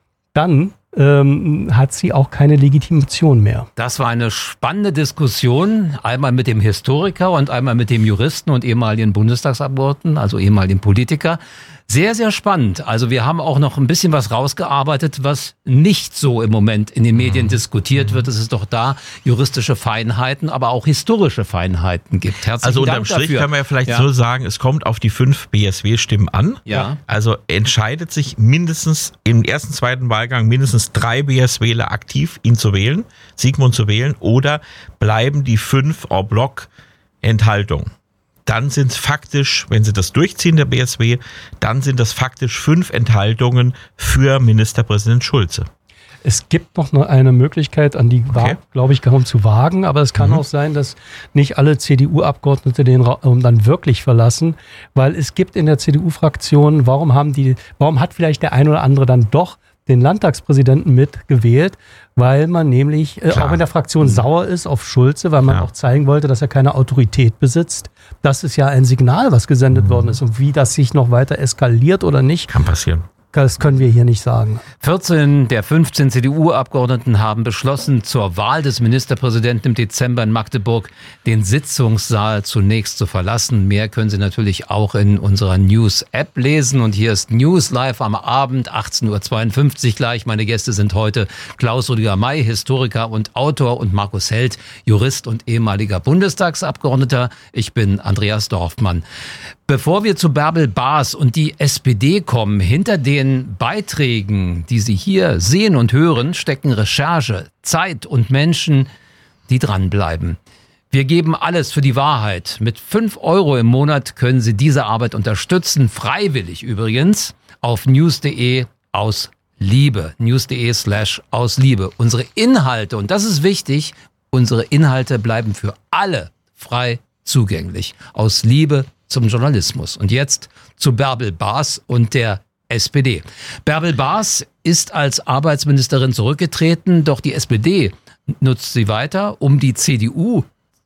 [SPEAKER 3] dann ähm, hat sie auch keine Legitimation mehr.
[SPEAKER 2] Das war eine spannende Diskussion, einmal mit dem Historiker und einmal mit dem Juristen und ehemaligen Bundestagsabgeordneten, also ehemaligen Politiker. Sehr, sehr spannend. Also wir haben auch noch ein bisschen was rausgearbeitet, was nicht so im Moment in den Medien diskutiert wird. Es ist doch da juristische Feinheiten, aber auch historische Feinheiten gibt. Herzlichen
[SPEAKER 4] Also unterm
[SPEAKER 2] Dank
[SPEAKER 4] Strich
[SPEAKER 2] dafür.
[SPEAKER 4] kann man ja vielleicht
[SPEAKER 2] Ja.
[SPEAKER 4] so sagen, es kommt auf die fünf B S W-Stimmen an.
[SPEAKER 2] Ja.
[SPEAKER 4] Also entscheidet sich mindestens im ersten, zweiten Wahlgang mindestens drei B S Wähler aktiv, ihn zu wählen, Sigmund zu wählen, oder bleiben die fünf en bloc Enthaltung. Dann sind es faktisch, wenn sie das durchziehen, der B S W, dann sind das faktisch fünf Enthaltungen für Ministerpräsident Schulze.
[SPEAKER 3] Es gibt noch eine Möglichkeit, an die,
[SPEAKER 4] Okay.
[SPEAKER 3] glaube ich, kaum zu wagen, aber es kann
[SPEAKER 4] Mhm.
[SPEAKER 3] auch sein, dass nicht alle C D U-Abgeordnete den Raum dann wirklich verlassen, weil es gibt in der C D U-Fraktion, warum haben die, warum hat vielleicht der ein oder andere dann doch den Landtagspräsidenten mitgewählt, weil man nämlich äh,
[SPEAKER 4] Klar.
[SPEAKER 3] auch in der Fraktion sauer ist auf Schulze, weil man
[SPEAKER 4] Ja.
[SPEAKER 3] auch zeigen wollte, dass er keine Autorität besitzt. Das ist ja ein Signal, was gesendet worden ist. Und wie das sich noch weiter eskaliert oder nicht,
[SPEAKER 4] Kann passieren.
[SPEAKER 3] das können wir hier nicht sagen.
[SPEAKER 2] vierzehn der fünfzehn C D U-Abgeordneten haben beschlossen, zur Wahl des Ministerpräsidenten im Dezember in Magdeburg den Sitzungssaal zunächst zu verlassen. Mehr können Sie natürlich auch in unserer News-App lesen. Und hier ist News live am Abend, achtzehn Uhr zweiundfünfzig gleich. Meine Gäste sind heute Klaus-Rüdiger May, Historiker und Autor, und Markus Held, Jurist und ehemaliger Bundestagsabgeordneter. Ich bin Andreas Dorfmann. Bevor wir zu Bärbel Baas und die S P D kommen, hinter den Beiträgen, die Sie hier sehen und hören, stecken Recherche, Zeit und Menschen, die dranbleiben. Wir geben alles für die Wahrheit. Mit fünf Euro im Monat können Sie diese Arbeit unterstützen, freiwillig übrigens, auf news.de aus Liebe. news.de slash aus Liebe. Unsere Inhalte, und das ist wichtig, unsere Inhalte bleiben für alle frei zugänglich. Aus Liebe zum Journalismus. Und jetzt zu Bärbel Baas und der S P D. Bärbel Baas ist als Arbeitsministerin zurückgetreten, doch die S P D nutzt sie weiter, um die C D U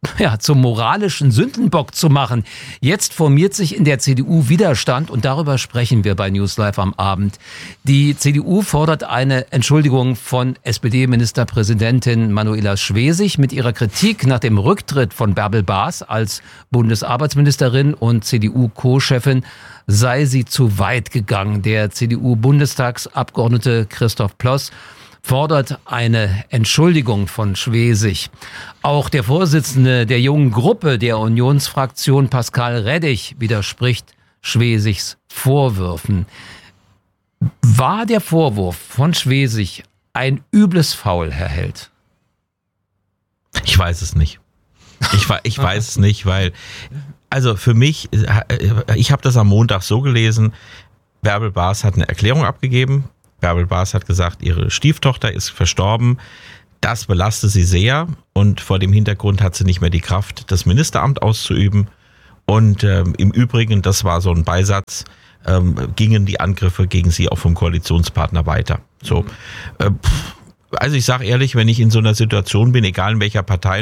[SPEAKER 2] ja, zum moralischen Sündenbock zu machen. Jetzt formiert sich in der C D U Widerstand und darüber sprechen wir bei News Live am Abend. Die C D U fordert eine Entschuldigung von S P D-Ministerpräsidentin Manuela Schwesig mit ihrer Kritik nach dem Rücktritt von Bärbel Baas als Bundesarbeitsministerin und C D U-Co-Chefin sei sie zu weit gegangen. Der C D U-Bundestagsabgeordnete Christoph Ploss fordert eine Entschuldigung von Schwesig. Auch der Vorsitzende der jungen Gruppe der Unionsfraktion, Pascal Reddig, widerspricht Schwesigs Vorwürfen. War der Vorwurf von Schwesig ein übles Foul, Herr Held?
[SPEAKER 4] Ich weiß es nicht. Ich, ich weiß es nicht, weil, also für mich, ich habe das am Montag so gelesen, Bärbel Baas hat eine Erklärung abgegeben. Bärbel Baas hat gesagt, ihre Stieftochter ist verstorben. Das belastet sie sehr und vor dem Hintergrund hat sie nicht mehr die Kraft, das Ministeramt auszuüben. Und ähm, im Übrigen, das war so ein Beisatz, ähm, gingen die Angriffe gegen sie auch vom Koalitionspartner weiter. So, äh, also ich sage ehrlich, wenn ich in so einer Situation bin, egal in welcher Partei,